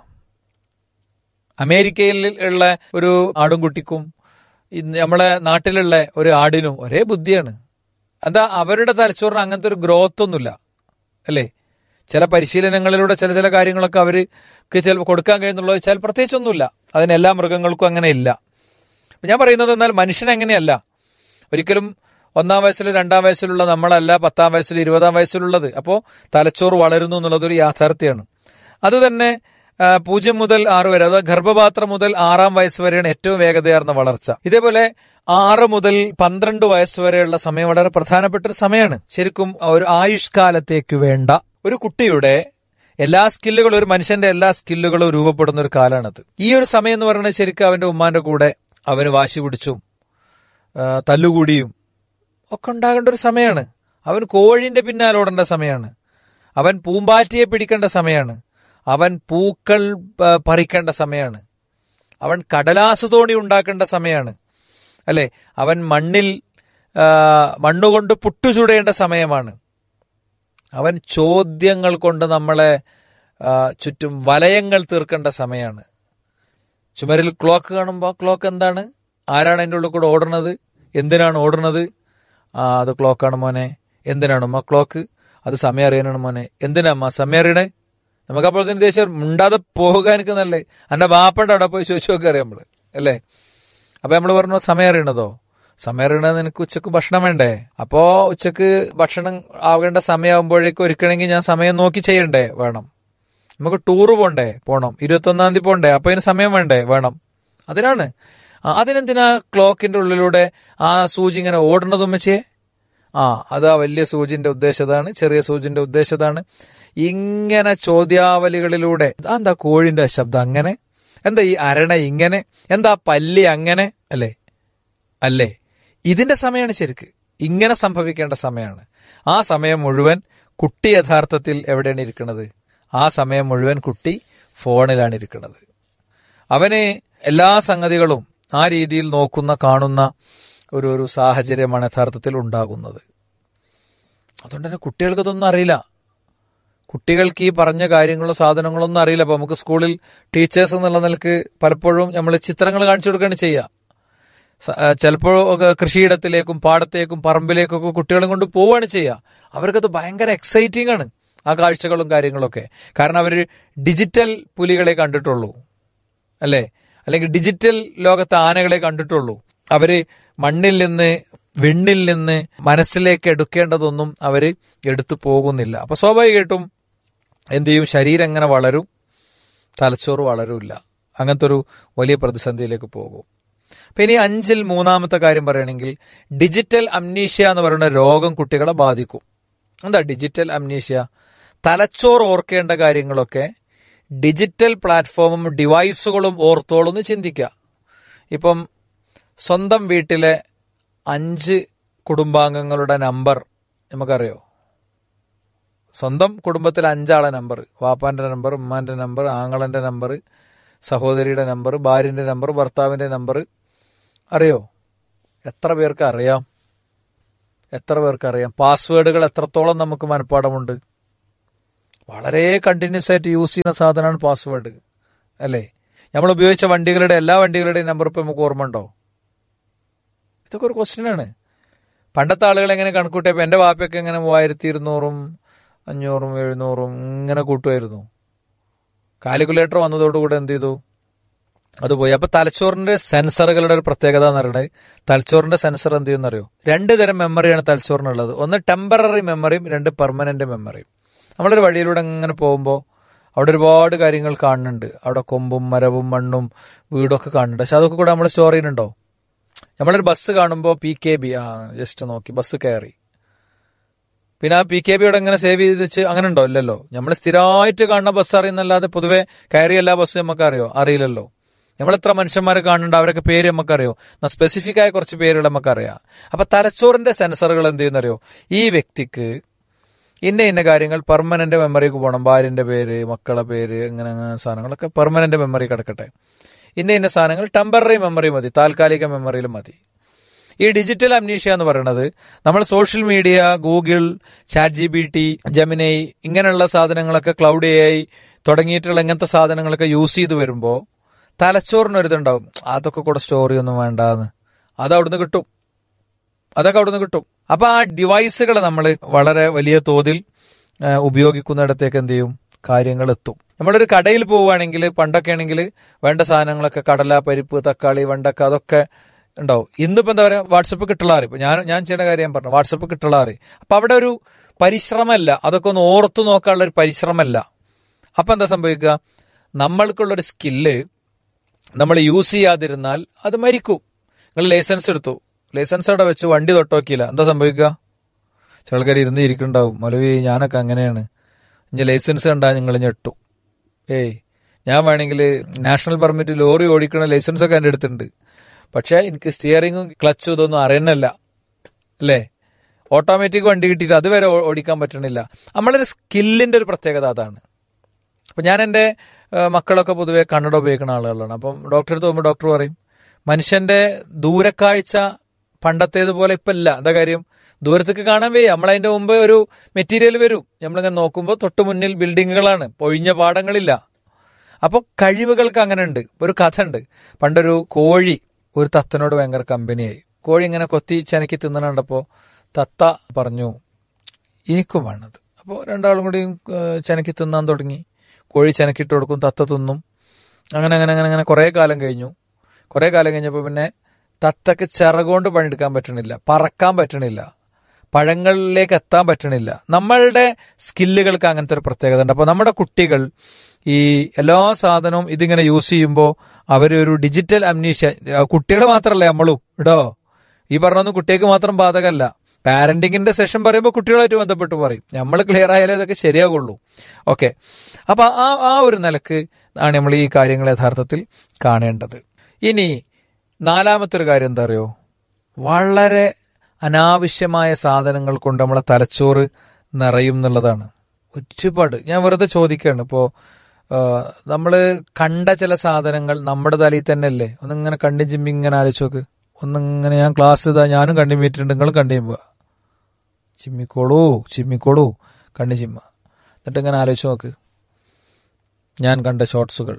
അമേരിക്കയിൽ ഉള്ള ഒരു ആടുംകുട്ടിക്കും നമ്മളെ നാട്ടിലുള്ള ഒരു ആടിനും ഒരേ ബുദ്ധിയാണ്. എന്താ, അവരുടെ തലച്ചോറിന് അങ്ങനത്തെ ഒരു ഗ്രോത്ത് ഒന്നുമില്ല, അല്ലേ? ചില പരിശീലനങ്ങളിലൂടെ ചില ചില കാര്യങ്ങളൊക്കെ അവർക്ക് ചില കൊടുക്കാൻ കഴിയുന്നുള്ളത് വെച്ചാൽ പ്രത്യേകിച്ചൊന്നുമില്ല. അതിന് എല്ലാ മൃഗങ്ങൾക്കും അങ്ങനെ ഇല്ല. ഞാൻ പറയുന്നത് എന്നാൽ മനുഷ്യൻ അങ്ങനെയല്ല. ഒരിക്കലും ഒന്നാം വയസ്സിലും രണ്ടാം വയസ്സിലുള്ള നമ്മളല്ല പത്താം വയസ്സിലും ഇരുപതാം വയസ്സിലുള്ളത്. അപ്പോൾ തലച്ചോറ് വളരുന്നു എന്നുള്ളതൊരു യാഥാർത്ഥ്യമാണ്. അത് തന്നെ പൂജ്യം മുതൽ ആറ് വരെ, അതായത് ഗർഭപാത്രം മുതൽ ആറാം വയസ്സ് വരെയാണ് ഏറ്റവും വേഗതയാർന്ന വളർച്ച. ഇതേപോലെ ആറ് മുതൽ പന്ത്രണ്ട് വയസ്സ് വരെയുള്ള സമയം വളരെ പ്രധാനപ്പെട്ട ഒരു സമയമാണ്. ശരിക്കും ഒരു ആയുഷ്കാലത്തേക്ക് വേണ്ട ഒരു കുട്ടിയുടെ എല്ലാ സ്കില്ലുകളും, ഒരു മനുഷ്യന്റെ എല്ലാ സ്കില്ലുകളും രൂപപ്പെടുന്ന ഒരു കാലമാണത്. ഈ ഒരു സമയം എന്ന് പറയുന്നത് ശരിക്കും അവന്റെ ഉമ്മാന്റെ കൂടെ അവന് വാശി പിടിച്ചും തല്ലുകൂടിയും ഒക്കെ ഉണ്ടാകേണ്ട ഒരു സമയമാണ്. അവൻ കോഴിന്റെ പിന്നാലെ ഓടേണ്ട സമയമാണ്. അവൻ പൂമ്പാറ്റയെ പിടിക്കേണ്ട സമയമാണ്. അവൻ പൂക്കൾ പറിക്കേണ്ട സമയമാണ്. അവൻ കടലാസ് തോണി ഉണ്ടാക്കേണ്ട സമയമാണ്, അല്ലെ? അവൻ മണ്ണിൽ മണ്ണുകൊണ്ട് പുട്ടുചുടേണ്ട സമയമാണ്. അവൻ ചോദ്യങ്ങൾ കൊണ്ട് നമ്മളെ ചുറ്റും വലയങ്ങൾ തീർക്കേണ്ട സമയമാണ്. ചുമരിൽ ക്ലോക്ക് കാണുമ്പോൾ ക്ലോക്ക് എന്താണ്, ആരാണ് അതിൻ്റെ ഉള്ളിൽ കൂടെ ഓടുന്നത്, എന്തിനാണ് ഓടുന്നത്? ആ അത് ക്ലോക്കാണ് മോനെ. എന്തിനാണ് ഉമ്മ ക്ലോക്ക്? അത് സമയം അറിയാനാണ് മോനെ. എന്തിനാ അമ്മ സമയം അറിയണേ? നമുക്കപ്പോൾ തന്നെ ദേശം മുണ്ടാതെ പോകാൻ നിൽക്കുന്നല്ലേ. എൻ്റെ ബാപ്പയുടെ അവിടെ പോയി ചോദിച്ചു നോക്കി അറിയാം നമ്മള്, അല്ലേ? അപ്പൊ നമ്മൾ പറഞ്ഞു സമയം അറിയണതോ? സമയം അറിയണത് നിനക്ക് ഉച്ചക്ക് ഭക്ഷണം വേണ്ടേ? അപ്പോ ഉച്ചക്ക് ഭക്ഷണം ആവേണ്ട സമയമാകുമ്പോഴേക്കും ഒരുക്കണമെങ്കിൽ ഞാൻ സമയം നോക്കി ചെയ്യണ്ടേ? വേണം. നമുക്ക് ടൂറ് പോണ്ടേ? പോണം. ഇരുപത്തൊന്നാം തീയതി പോണ്ടേ? അപ്പൊ അതിന് സമയം വേണ്ടേ? വേണം. അതിനാണ്. അതിനെന്തിനാ ക്ലോക്കിന്റെ ഉള്ളിലൂടെ ആ സൂചി ഇങ്ങനെ ഓടുന്നതും വെച്ചേ? ആ അതാ വലിയ സൂചിന്റെ ഉദ്ദേശതാണ്, ചെറിയ സൂചിന്റെ ഉദ്ദേശതാണ്. ഇങ്ങനെ ചോദ്യാവലികളിലൂടെ, എന്താ കോഴിന്റെ ശബ്ദം അങ്ങനെ, എന്താ ഈ അരണ ഇങ്ങനെ, എന്താ പല്ലി അങ്ങനെ, അല്ലേ അല്ലേ ഇതിന്റെ സമയമാണ് ശരിക്ക്. ഇങ്ങനെ സംഭവിക്കേണ്ട സമയമാണ്. ആ സമയം മുഴുവൻ കുട്ടി യഥാർത്ഥത്തിൽ എവിടെയാണ് ഇരിക്കുന്നത്? ആ സമയം മുഴുവൻ കുട്ടി ഫോണിലാണ് ഇരിക്കുന്നത്. അവന് എല്ലാ സംഗതികളും ആ രീതിയിൽ നോക്കുന്ന കാണുന്ന ഒരു ഒരു സാഹചര്യമാണ് യഥാർത്ഥത്തിൽ ഉണ്ടാകുന്നത്. അതുകൊണ്ട് തന്നെ കുട്ടികൾക്ക് ഇതൊന്നും അറിയില്ല. കുട്ടികൾക്ക് ഈ പറഞ്ഞ കാര്യങ്ങളോ സാധനങ്ങളോ ഒന്നും അറിയില്ല. അപ്പൊ നമുക്ക് സ്കൂളിൽ ടീച്ചേഴ്സ് എന്നുള്ള നിലക്ക് പലപ്പോഴും നമ്മൾ ചിത്രങ്ങൾ കാണിച്ചു കൊടുക്കുകയാണ് ചെയ്യുക. ചിലപ്പോൾ കൃഷിയിടത്തിലേക്കും പാടത്തേക്കും പറമ്പിലേക്കൊക്കെ കുട്ടികളെ കൊണ്ട് പോവുകയാണ് ചെയ്യുക. അവർക്കത് ഭയങ്കര എക്സൈറ്റിംഗ് ആണ് ആ കാഴ്ചകളും കാര്യങ്ങളൊക്കെ. കാരണം അവർ ഡിജിറ്റൽ പുലികളെ കണ്ടിട്ടുള്ളൂ, അല്ലേ? അല്ലെങ്കിൽ ഡിജിറ്റൽ ലോകത്തെ ആനകളെ കണ്ടിട്ടുള്ളൂ. അവര് മണ്ണിൽ നിന്ന് വെണ്ണിൽ നിന്ന് മനസ്സിലേക്ക് എടുക്കേണ്ടതൊന്നും അവര് എടുത്തു പോകുന്നില്ല. അപ്പൊ സ്വാഭാവികമായിട്ടും എന്ത് ചെയ്യും? ശരീരം എങ്ങനെ വളരും, തലച്ചോറ് വളരൂല്ല. അങ്ങനത്തെ ഒരു വലിയ പ്രതിസന്ധിയിലേക്ക് പോകും. അപ്പൊ ഇനി അഞ്ചിൽ മൂന്നാമത്തെ കാര്യം പറയുകയാണെങ്കിൽ, ഡിജിറ്റൽ അംനീഷ്യ എന്ന് പറയുന്ന രോഗം കുട്ടികളെ ബാധിക്കും. എന്താ ഡിജിറ്റൽ അംനീഷ്യ? തലച്ചോറ് ഓർക്കേണ്ട കാര്യങ്ങളൊക്കെ ഡിജിറ്റൽ പ്ലാറ്റ്ഫോമും ഡിവൈസുകളും ഓർത്തോളൊന്ന് ചിന്തിക്കുക. ഇപ്പം സ്വന്തം വീട്ടിലെ അഞ്ച് കുടുംബാംഗങ്ങളുടെ നമ്പർ നമുക്കറിയോ? സ്വന്തം കുടുംബത്തിലെ അഞ്ചാളെ നമ്പർ, വാപ്പാന്റെ നമ്പർ, ഉമ്മാന്റെ നമ്പർ, ആങ്ങളന്റെ നമ്പർ, സഹോദരിയുടെ നമ്പർ, ഭാര്യന്റെ നമ്പർ, ഭർത്താവിന്റെ നമ്പർ അറിയോ? എത്ര പേർക്ക് അറിയാം? എത്ര പേർക്ക് അറിയാം? പാസ്വേഡുകൾ എത്രത്തോളം നമുക്ക് മനഃപ്പാടമുണ്ട്? വളരെ കണ്ടിന്യൂസ് ആയിട്ട് യൂസ് ചെയ്യുന്ന സാധനമാണ് പാസ്വേഡ്, അല്ലേ? നമ്മൾ ഉപയോഗിച്ച വണ്ടികളുടെ എല്ലാ വണ്ടികളുടെയും നമ്പർ ഇപ്പം നമുക്ക് ഓർമ്മ ഉണ്ടോ? ഇതൊക്കെ ഒരു ക്വസ്റ്റ്യനാണ്. പണ്ടത്തെ ആളുകൾ എങ്ങനെ കണക്കൂട്ടിയപ്പോൾ എൻ്റെ വാപ്പയൊക്കെ എങ്ങനെ മൂവായിരത്തി ഇരുന്നൂറും അഞ്ഞൂറും എഴുന്നൂറും ഇങ്ങനെ കൂട്ടുമായിരുന്നു. കാൽക്കുലേറ്റർ വന്നതോടുകൂടെ എന്ത് ചെയ്തു, അത് പോയി. അപ്പൊ തലച്ചോറിന്റെ സെൻസറുകളുടെ ഒരു പ്രത്യേകത എന്ന് പറയുന്നത്, തലച്ചോറിന്റെ സെൻസർ എന്ത് ചെയ്യുന്നറിയോ? രണ്ട് തരം മെമ്മറിയാണ് തലച്ചോറിനുള്ളത്. ഒന്ന് ടെമ്പററി മെമ്മറിയും രണ്ട് പെർമനന്റ് മെമ്മറിയും. നമ്മളൊരു വഴിയിലൂടെ അങ്ങനെ പോകുമ്പോൾ അവിടെ ഒരുപാട് കാര്യങ്ങൾ കാണുന്നുണ്ട്. അവിടെ കൊമ്പും മരവും മണ്ണും വീടൊക്കെ കാണുന്നുണ്ട്. പക്ഷെ അതൊക്കെ കൂടെ നമ്മൾ സ്റ്റോർ ചെയ്യുന്നുണ്ടോ? നമ്മളൊരു ബസ് കാണുമ്പോൾ പി കെ ബി ആ ജസ്റ്റ് നോക്കി ബസ് കയറി, പിന്നെ ആ പി കെ ബിയോടെ എങ്ങനെ സേവ് ചെയ്ത് വെച്ച് അങ്ങനെ ഉണ്ടോ? ഇല്ലല്ലോ. നമ്മൾ സ്ഥിരമായിട്ട് കാണുന്ന ബസ് അറിയുന്നല്ലാതെ പൊതുവെ കയറി എല്ലാ ബസ്സും നമുക്ക് അറിയോ? അറിയില്ലല്ലോ. നമ്മൾ എത്ര മനുഷ്യന്മാരെ കാണുന്നുണ്ട്, അവരൊക്കെ പേര് നമുക്കറിയോ? സ്പെസിഫിക് ആയ കുറച്ച് പേരുകൾ നമുക്കറിയാം. അപ്പൊ തലച്ചോറിന്റെ സെൻസറുകൾ എന്ത് ചെയ്യുന്നറിയോ? ഈ വ്യക്തിക്ക് ഇന്ന ഇന്ന കാര്യങ്ങൾ പെർമനന്റ് മെമ്മറിക്ക് പോകണം. ഭാര്യന്റെ പേര്, മക്കളെ പേര്, അങ്ങനെ അങ്ങനെ സാധനങ്ങളൊക്കെ പെർമനന്റ് മെമ്മറി കിടക്കട്ടെ. ഇന്ന ഇന്ന സാധനങ്ങൾ ടെമ്പററി മെമ്മറി മതി, താൽക്കാലിക മെമ്മറിയിലും മതി. ഈ ഡിജിറ്റൽ അംനീഷ്യ എന്ന് പറയുന്നത് നമ്മൾ social media, Google, chat G P T, Gemini ഇങ്ങനെയുള്ള സാധനങ്ങളൊക്കെ, ക്ലൗഡ് എ ഐ തുടങ്ങിയിട്ടുള്ള ഇങ്ങനത്തെ സാധനങ്ങളൊക്കെ യൂസ് ചെയ്ത് വരുമ്പോൾ തലച്ചോറിനൊരിതുണ്ടാവും, അതൊക്കെ കൂടെ സ്റ്റോറി ഒന്നും വേണ്ടാന്ന്. അത് അവിടുന്ന് കിട്ടും, അതൊക്കെ അവിടുന്ന് കിട്ടും. അപ്പൊ ആ ഡിവൈസുകൾ നമ്മൾ വളരെ വലിയ തോതിൽ ഉപയോഗിക്കുന്നിടത്തേക്ക് എന്ത് ചെയ്യും, കാര്യങ്ങൾ എത്തും. നമ്മളൊരു കടയിൽ പോവുകയാണെങ്കിൽ, പണ്ടൊക്കെ ആണെങ്കിൽ വേണ്ട സാധനങ്ങളൊക്കെ കടല, പരിപ്പ്, തക്കാളി, വെണ്ടക്ക അതൊക്കെ ഉണ്ടാവും. ഇന്നിപ്പോ എന്താ പറയാ, വാട്സപ്പ് കിട്ടലാറി. ഇപ്പൊ ഞാൻ ഞാൻ ചെയ്യുന്ന കാര്യം ഞാൻ പറഞ്ഞു, വാട്സപ്പ് കിട്ടലാറി. അപ്പൊ അവിടെ ഒരു പരിശ്രമമല്ല, അതൊക്കെ ഒന്ന് ഓർത്തു നോക്കാനുള്ള ഒരു പരിശ്രമമല്ല. അപ്പൊ എന്താ സംഭവിക്കുക, നമ്മൾക്കുള്ളൊരു സ്കില്ല് നമ്മൾ യൂസ് ചെയ്യാതിരുന്നാൽ അത് മരിക്കും. നിങ്ങൾ ലൈസൻസ് എടുത്തു, ലൈസൻസ് അവിടെ വെച്ച് വണ്ടി തൊട്ടോക്കിയില്ല, എന്താ സംഭവിക്കുക? ചില ആൾക്കാർ ഇരുന്ന് ഇരിക്കുന്നുണ്ടാവും, മലവി ഞാനൊക്കെ അങ്ങനെയാണ്, ഇനി ലൈസൻസ് കണ്ടാൽ നിങ്ങൾ ഞെട്ടു. ഏയ് ഞാൻ വേണമെങ്കിൽ നാഷണൽ പെർമിറ്റ് ലോറി ഓടിക്കണ ലൈസൻസ് ഒക്കെ എൻ്റെ അടുത്തുണ്ട്, പക്ഷെ എനിക്ക് സ്റ്റിയറിങ്ങും ക്ലച്ചും ഇതൊന്നും അറിയുന്നില്ല, അല്ലേ? ഓട്ടോമാറ്റിക് വണ്ടി കിട്ടിയിട്ട് അതുവരെ ഓടിക്കാൻ പറ്റണില്ല. നമ്മളൊരു സ്കില്ലിന്റെ ഒരു പ്രത്യേകത അതാണ്. അപ്പൊ ഞാൻ എൻ്റെ മക്കളൊക്കെ പൊതുവെ കണ്ണട ഉപയോഗിക്കുന്ന ആളുകളാണ്. അപ്പം ഡോക്ടറെ അടുത്ത് പോകുമ്പോൾ ഡോക്ടർ പറയും, മനുഷ്യന്റെ ദൂരക്കാഴ്ച പണ്ടത്തേതുപോലെ ഇപ്പം ഇല്ല. എന്താ കാര്യം, ദൂരത്തേക്ക് കാണാൻ വയ്യ. നമ്മളതിന്റെ മുമ്പ് ഒരു മെറ്റീരിയൽ വരും, നമ്മളിങ്ങനെ നോക്കുമ്പോൾ തൊട്ട് മുന്നിൽ ബിൽഡിങ്ങുകളാണ്, പൊഴിഞ്ഞ പാടങ്ങളില്ല. അപ്പോൾ കഴിവുകൾക്ക് അങ്ങനെ ഉണ്ട്. ഒരു കഥ ഉണ്ട്, പണ്ടൊരു കോഴി ഒരു തത്തനോട് ഭയങ്കര കമ്പനിയായി. കോഴി ഇങ്ങനെ കൊത്തി ചെനക്കി തിന്നണുണ്ടപ്പോൾ തത്ത പറഞ്ഞു എനിക്കും വേണത്. അപ്പോൾ രണ്ടാളും കൂടി ചെനക്കി തിന്നാൻ തുടങ്ങി. കോഴി ചെനക്കിട്ട് കൊടുക്കും, തത്ത തിന്നും. അങ്ങനെ അങ്ങനെ അങ്ങനെ അങ്ങനെ കുറേ കാലം കഴിഞ്ഞു. കുറേ കാലം കഴിഞ്ഞപ്പോൾ പിന്നെ തത്തക്ക് ചിറകൊണ്ട് പണിയെടുക്കാൻ പറ്റണില്ല, പറക്കാൻ പറ്റണില്ല, പഴങ്ങളിലേക്ക് എത്താൻ പറ്റണില്ല. നമ്മളുടെ സ്കില്ലുകൾക്ക് അങ്ങനത്തെ ഒരു പ്രത്യേകത ഉണ്ട്. അപ്പോൾ നമ്മുടെ കുട്ടികൾ ഈ എല്ലാ സാധനവും ഇതിങ്ങനെ യൂസ് ചെയ്യുമ്പോൾ അവരൊരു ഡിജിറ്റൽ അംനീഷ്യ, കുട്ടികൾ മാത്രമല്ല നമ്മളും ഇടോ, ഈ പറഞ്ഞൊന്നും കുട്ടികൾക്ക് മാത്രം ബാധകമല്ല. പാരന്റിങ്ങിന്റെ സെഷൻ പറയുമ്പോൾ കുട്ടികളായിട്ട് ബന്ധപ്പെട്ട് പറയും, നമ്മൾ ക്ലിയർ ആയാലേ ഇതൊക്കെ ശരിയാകുള്ളൂ. ഓക്കെ, അപ്പൊ ആ ആ ഒരു നിലക്ക് ആണ് നമ്മൾ ഈ കാര്യങ്ങൾ യഥാർത്ഥത്തിൽ കാണേണ്ടത്. ഇനി നാലാമത്തെ ഒരു കാര്യം എന്താ അറിയോ, വളരെ അനാവശ്യമായ സാധനങ്ങൾ കൊണ്ട് നമ്മളെ തലച്ചോറ് നിറയും എന്നുള്ളതാണ്. ഒരുപാട് ഞാൻ വെറുതെ ചോദിക്കുകയാണ്, ഇപ്പോൾ നമ്മൾ കണ്ട ചില സാധനങ്ങൾ നമ്മുടെ തലയിൽ തന്നെ അല്ലേ, ഒന്നിങ്ങനെ കണ്ണി ചിമ്മി ഇങ്ങനെ ആലോചിച്ച് നോക്ക്. ഒന്നിങ്ങനെ ഞാൻ ക്ലാസ് ഇതാ ഞാനും കണ്ണി മീറ്റിട്ടുണ്ട്, നിങ്ങളും കണ്ണി ചിമ്മുക, ചിമ്മിക്കോളൂ ചിമ്മിക്കോളൂ കണ്ണി ചിമ്മ. എന്നിട്ട് ഇങ്ങനെ ആലോചിച്ച് നോക്ക്, ഞാൻ കണ്ട ഷോർട്സുകൾ.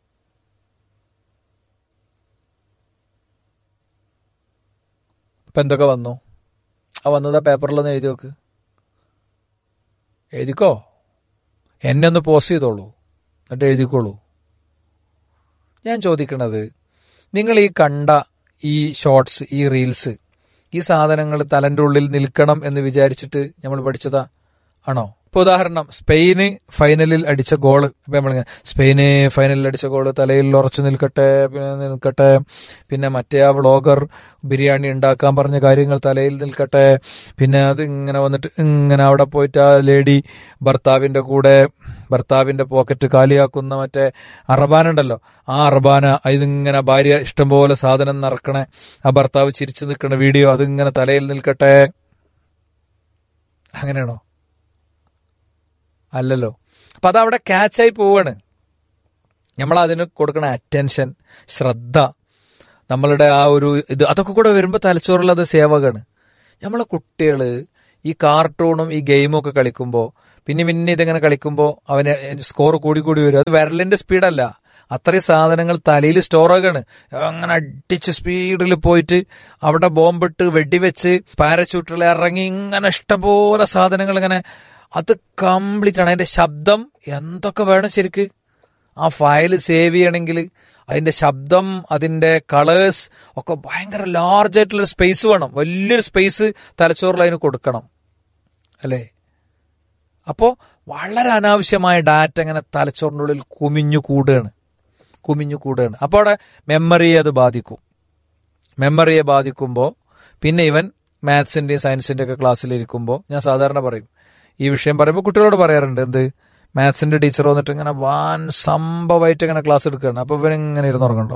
ഇപ്പം എന്തൊക്കെ വന്നു, ആ വന്നതാ പേപ്പറിലൊന്ന് എഴുതി നോക്ക്, എഴുതിക്കോ, എന്നെ ഒന്ന് പോസ്റ്റ് ചെയ്തോളൂ, എന്നിട്ട് എഴുതിക്കോളൂ. ഞാൻ ചോദിക്കണത്, നിങ്ങൾ ഈ കണ്ട ഈ ഷോർട്സ്, ഈ റീൽസ്, ഈ സാധനങ്ങൾ തലൻ്റെ ഉള്ളിൽ നിൽക്കണം എന്ന് വിചാരിച്ചിട്ട് നമ്മൾ പഠിച്ചതാ ആണോ? ഇപ്പൊ ഉദാഹരണം, സ്പെയിന് ഫൈനലിൽ അടിച്ച ഗോള്, ഇപ്പൊ നമ്മളിങ്ങനെ സ്പെയിന് ഫൈനലിൽ അടിച്ച ഗോള് തലയിൽ ഉറച്ചു നിൽക്കട്ടെ, പിന്നെ നിൽക്കട്ടെ, പിന്നെ മറ്റേ ആ വ്ളോഗർ ബിരിയാണി ഉണ്ടാക്കാൻ പറഞ്ഞ കാര്യങ്ങൾ തലയിൽ നിൽക്കട്ടെ, പിന്നെ അത് ഇങ്ങനെ വന്നിട്ട് ഇങ്ങനെ അവിടെ പോയിട്ട് ആ ലേഡി ഭർത്താവിന്റെ കൂടെ ഭർത്താവിന്റെ പോക്കറ്റ് കാലിയാക്കുന്ന മറ്റേ അറബാന ഉണ്ടല്ലോ, ആ അറബാന ഇതിങ്ങനെ ഭാര്യ ഇഷ്ടംപോലെ സാധനം നിറക്കണേ, ആ ഭർത്താവ് ചിരിച്ചു നിൽക്കണ വീഡിയോ അതിങ്ങനെ തലയിൽ നിൽക്കട്ടെ. അങ്ങനെയാണോ? അല്ലല്ലോ. അപ്പൊ അതവിടെ ക്യാച്ചായി പോവാണ്. നമ്മൾ അതിന് കൊടുക്കണ അറ്റൻഷൻ, ശ്രദ്ധ, നമ്മളുടെ ആ ഒരു ഇത്, അതൊക്കെ കൂടെ വരുമ്പോൾ തലച്ചോറിൽ അത് സേവകമാണ്. നമ്മളെ കുട്ടികള് ഈ കാർട്ടൂണും ഈ ഗെയിമും ഒക്കെ കളിക്കുമ്പോൾ പിന്നെ പിന്നെ ഇതിങ്ങനെ കളിക്കുമ്പോൾ അവന് സ്കോർ കൂടി കൂടി വരും. അത് വിരലിന്റെ സ്പീഡല്ല, അത്രയും സാധനങ്ങൾ തലയിൽ സ്റ്റോറാകാണ്. അങ്ങനെ അടിച്ച് സ്പീഡിൽ പോയിട്ട് അവിടെ ബോംബിട്ട് വെടിവെച്ച് പാരച്യൂട്ടിൽ ഇറങ്ങി ഇങ്ങനെ ഇഷ്ടംപോലെ സാധനങ്ങൾ ഇങ്ങനെ, അത് കംപ്ലീറ്റ് ആണ്. അതിന്റെ ശബ്ദം എന്തൊക്കെ വേണം ശരിക്ക് ആ ഫയൽ സേവ് ചെയ്യണമെങ്കിൽ. അതിന്റെ ശബ്ദം, അതിന്റെ കളേഴ്സ് ഒക്കെ ഭയങ്കര ലാർജ് ആയിട്ടുള്ള സ്പേസ് വേണം. വലിയൊരു സ്പേസ് തലച്ചോറിൽ അതിന് കൊടുക്കണം അല്ലേ? അപ്പോ വളരെ അനാവശ്യമായ ഡാറ്റ ഇങ്ങനെ തലച്ചോറിൻ്റെ ഉള്ളിൽ കുമിഞ്ഞു കൂടുകയാണ് കുമിഞ്ഞു കൂടുകയാണ് അപ്പോൾ അവിടെ മെമ്മറിയെ അത് ബാധിക്കും. മെമ്മറിയെ ബാധിക്കുമ്പോൾ പിന്നെ ഇവൻ മാത്സിന്റെയും സയൻസിന്റെ ഒക്കെ ക്ലാസ്സിലിരിക്കുമ്പോൾ ഞാൻ സാധാരണ പറയും, ഈ വിഷയം പറയുമ്പോൾ കുട്ടികളോട് പറയാറുണ്ട്, എന്ത് മാത്സിന്റെ ടീച്ചർ വന്നിട്ട് ഇങ്ങനെ വാൻ സംഭവമായിട്ട് ഇങ്ങനെ ക്ലാസ് എടുക്കുകയാണ്. അപ്പൊ ഇവനിങ്ങനെ ഇരുന്നുറങ്ങണ്ടോ?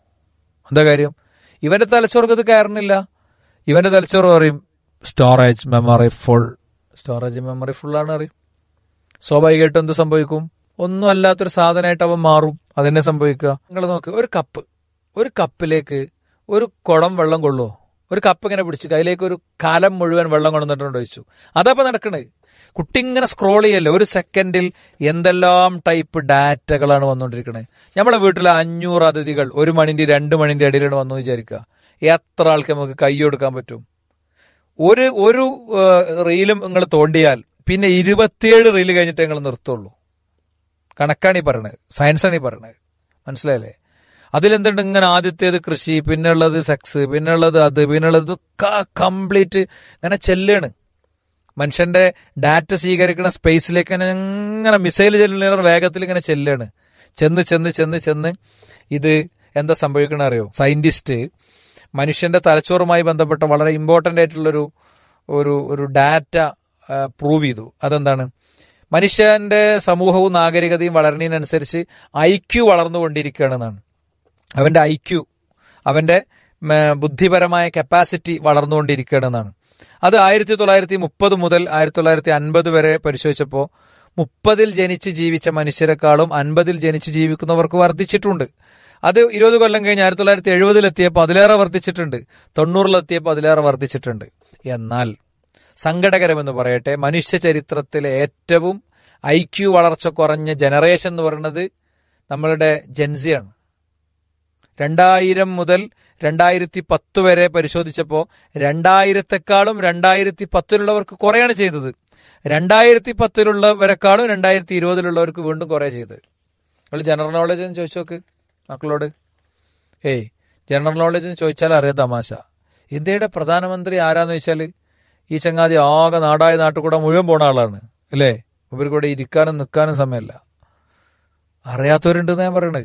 എന്താ കാര്യം? ഇവന്റെ തലച്ചോർക്ക് ഇത് കയറുന്നില്ല. ഇവന്റെ തലച്ചോറ് പറയും storage memory full, storage memory ഫുള്ളാണ് അറിയും. സ്വാഭാവികമായിട്ടും എന്ത് സംഭവിക്കും? ഒന്നും അല്ലാത്തൊരു സാധനമായിട്ട് അവൻ മാറും. അതെന്നെ സംഭവിക്കുക. നിങ്ങൾ നോക്ക്, ഒരു കപ്പ് ഒരു കപ്പിലേക്ക് ഒരു കുടം വെള്ളം കൊള്ളുമോ? ഒരു കപ്പ് ഇങ്ങനെ പിടിച്ചിട്ട് അതിലേക്ക് ഒരു കാലം മുഴുവൻ വെള്ളം കൊണ്ടുവന്നിട്ടുണ്ട് ഒഴിച്ചു. അതപ്പോ നടക്കണേ. കുട്ടി ഇങ്ങനെ സ്ക്രോൾ ചെയ്യല്ലേ, ഒരു സെക്കൻഡിൽ എന്തെല്ലാം ടൈപ്പ് ഡാറ്റകളാണ് വന്നുകൊണ്ടിരിക്കുന്നത്. നമ്മളെ വീട്ടിലെ അഞ്ഞൂറ് അതിഥികൾ ഒരു മണിന്റെ രണ്ട് മണിന്റെ ഇടയിലാണ് വന്നു വിചാരിക്കുക. എത്ര ആൾക്ക് നമുക്ക് കൈ കൊടുക്കാൻ പറ്റും? ഒരു ഒരു റീലും നിങ്ങൾ തോണ്ടിയാൽ പിന്നെ ഇരുപത്തിയേഴ് റീല് കഴിഞ്ഞിട്ട് നിങ്ങൾ നിർത്തുള്ളൂ. കണക്കാണ് ഈ പറയണത്, സയൻസാണ് ഈ പറയണത്. മനസ്സിലായല്ലേ? അതിലെന്തുണ്ട്? ഇങ്ങനെ ആദ്യത്തേത് കൃഷി, പിന്നെ ഉള്ളത് സെക്സ്, പിന്നെ ഉള്ളത് അത്, പിന്നെ ഉള്ളത് കംപ്ലീറ്റ് ഇങ്ങനെ ചെല്ലാണ്. മനുഷ്യന്റെ ഡാറ്റ സ്വീകരിക്കുന്ന സ്പേസിലേക്ക് ഇങ്ങനെ മിസൈൽ ചെല്ലുന്ന വേഗത്തിൽ ഇങ്ങനെ ചെല്ലാണ്. ചെന്ന് ചെന്ന് ചെന്ന് ചെന്ന് ഇത് എന്താ സംഭവിക്കണ അറിയോ? സയന്റിസ്റ്റ് മനുഷ്യന്റെ തലച്ചോറുമായി ബന്ധപ്പെട്ട വളരെ ഇമ്പോർട്ടന്റ് ആയിട്ടുള്ളൊരു ഒരു ഒരു ഡാറ്റ പ്രൂവ് ചെയ്തു. അതെന്താണ്? മനുഷ്യന്റെ സമൂഹവും നാഗരികതയും വളരുന്നതിനനുസരിച്ച് ഐ ക്യു വളർന്നുകൊണ്ടിരിക്കുകയാണെന്നാണ്. അവന്റെ ഐ ക്യു, അവന്റെ ബുദ്ധിപരമായ കപ്പാസിറ്റി വളർന്നുകൊണ്ടിരിക്കുകയാണെന്നാണ്. അത് ആയിരത്തി തൊള്ളായിരത്തി മുപ്പത് മുതൽ ആയിരത്തി തൊള്ളായിരത്തി അൻപത് വരെ പരിശോധിച്ചപ്പോൾ മുപ്പതിൽ ജനിച്ച് ജീവിച്ച മനുഷ്യരെക്കാളും അൻപതിൽ ജനിച്ച് ജീവിക്കുന്നവർക്ക് വർദ്ധിച്ചിട്ടുണ്ട്. അത് ഇരുപത് കൊല്ലം കഴിഞ്ഞ് ആയിരത്തി തൊള്ളായിരത്തി എഴുപതിലെത്തിയപ്പോൾ അതിലേറെ വർദ്ധിച്ചിട്ടുണ്ട്, തൊണ്ണൂറിലെത്തിയപ്പോൾ അതിലേറെ വർദ്ധിച്ചിട്ടുണ്ട്. എന്നാൽ സങ്കടകരമെന്ന് പറയട്ടെ, മനുഷ്യ ചരിത്രത്തിലെ ഏറ്റവും ഐ ക്യു വളർച്ച കുറഞ്ഞ ജനറേഷൻ എന്ന് പറയുന്നത് നമ്മളുടെ ജെൻസിയാണ്. രണ്ടായിരം മുതൽ രണ്ടായിരത്തി പത്ത് വരെ പരിശോധിച്ചപ്പോൾ രണ്ടായിരത്തെക്കാളും രണ്ടായിരത്തി പത്തിലുള്ളവർക്ക് കുറയാണ് ചെയ്തത്. രണ്ടായിരത്തി പത്തിലുള്ളവരെക്കാളും രണ്ടായിരത്തി ഇരുപതിലുള്ളവർക്ക് വീണ്ടും കുറേ ചെയ്ത്. നിങ്ങൾ ജനറൽ നോളജ് എന്ന് ചോദിച്ചു നോക്ക് മക്കളോട്. ഏയ് ജനറൽ നോളജ് എന്ന് ചോദിച്ചാൽ അറിയാം തമാശ. ഇന്ത്യയുടെ പ്രധാനമന്ത്രി ആരാന്ന് ചോദിച്ചാൽ ഈ ചങ്ങാതി ആകെ നാടായ നാട്ടിൽ കൂടെ മുഴുവൻ പോണ ആളാണ് അല്ലേ? ഇവർക്ക് കൂടെ ഇരിക്കാനും നിൽക്കാനും സമയമല്ല. അറിയാത്തവരുണ്ടെന്ന് ഞാൻ പറയണത്.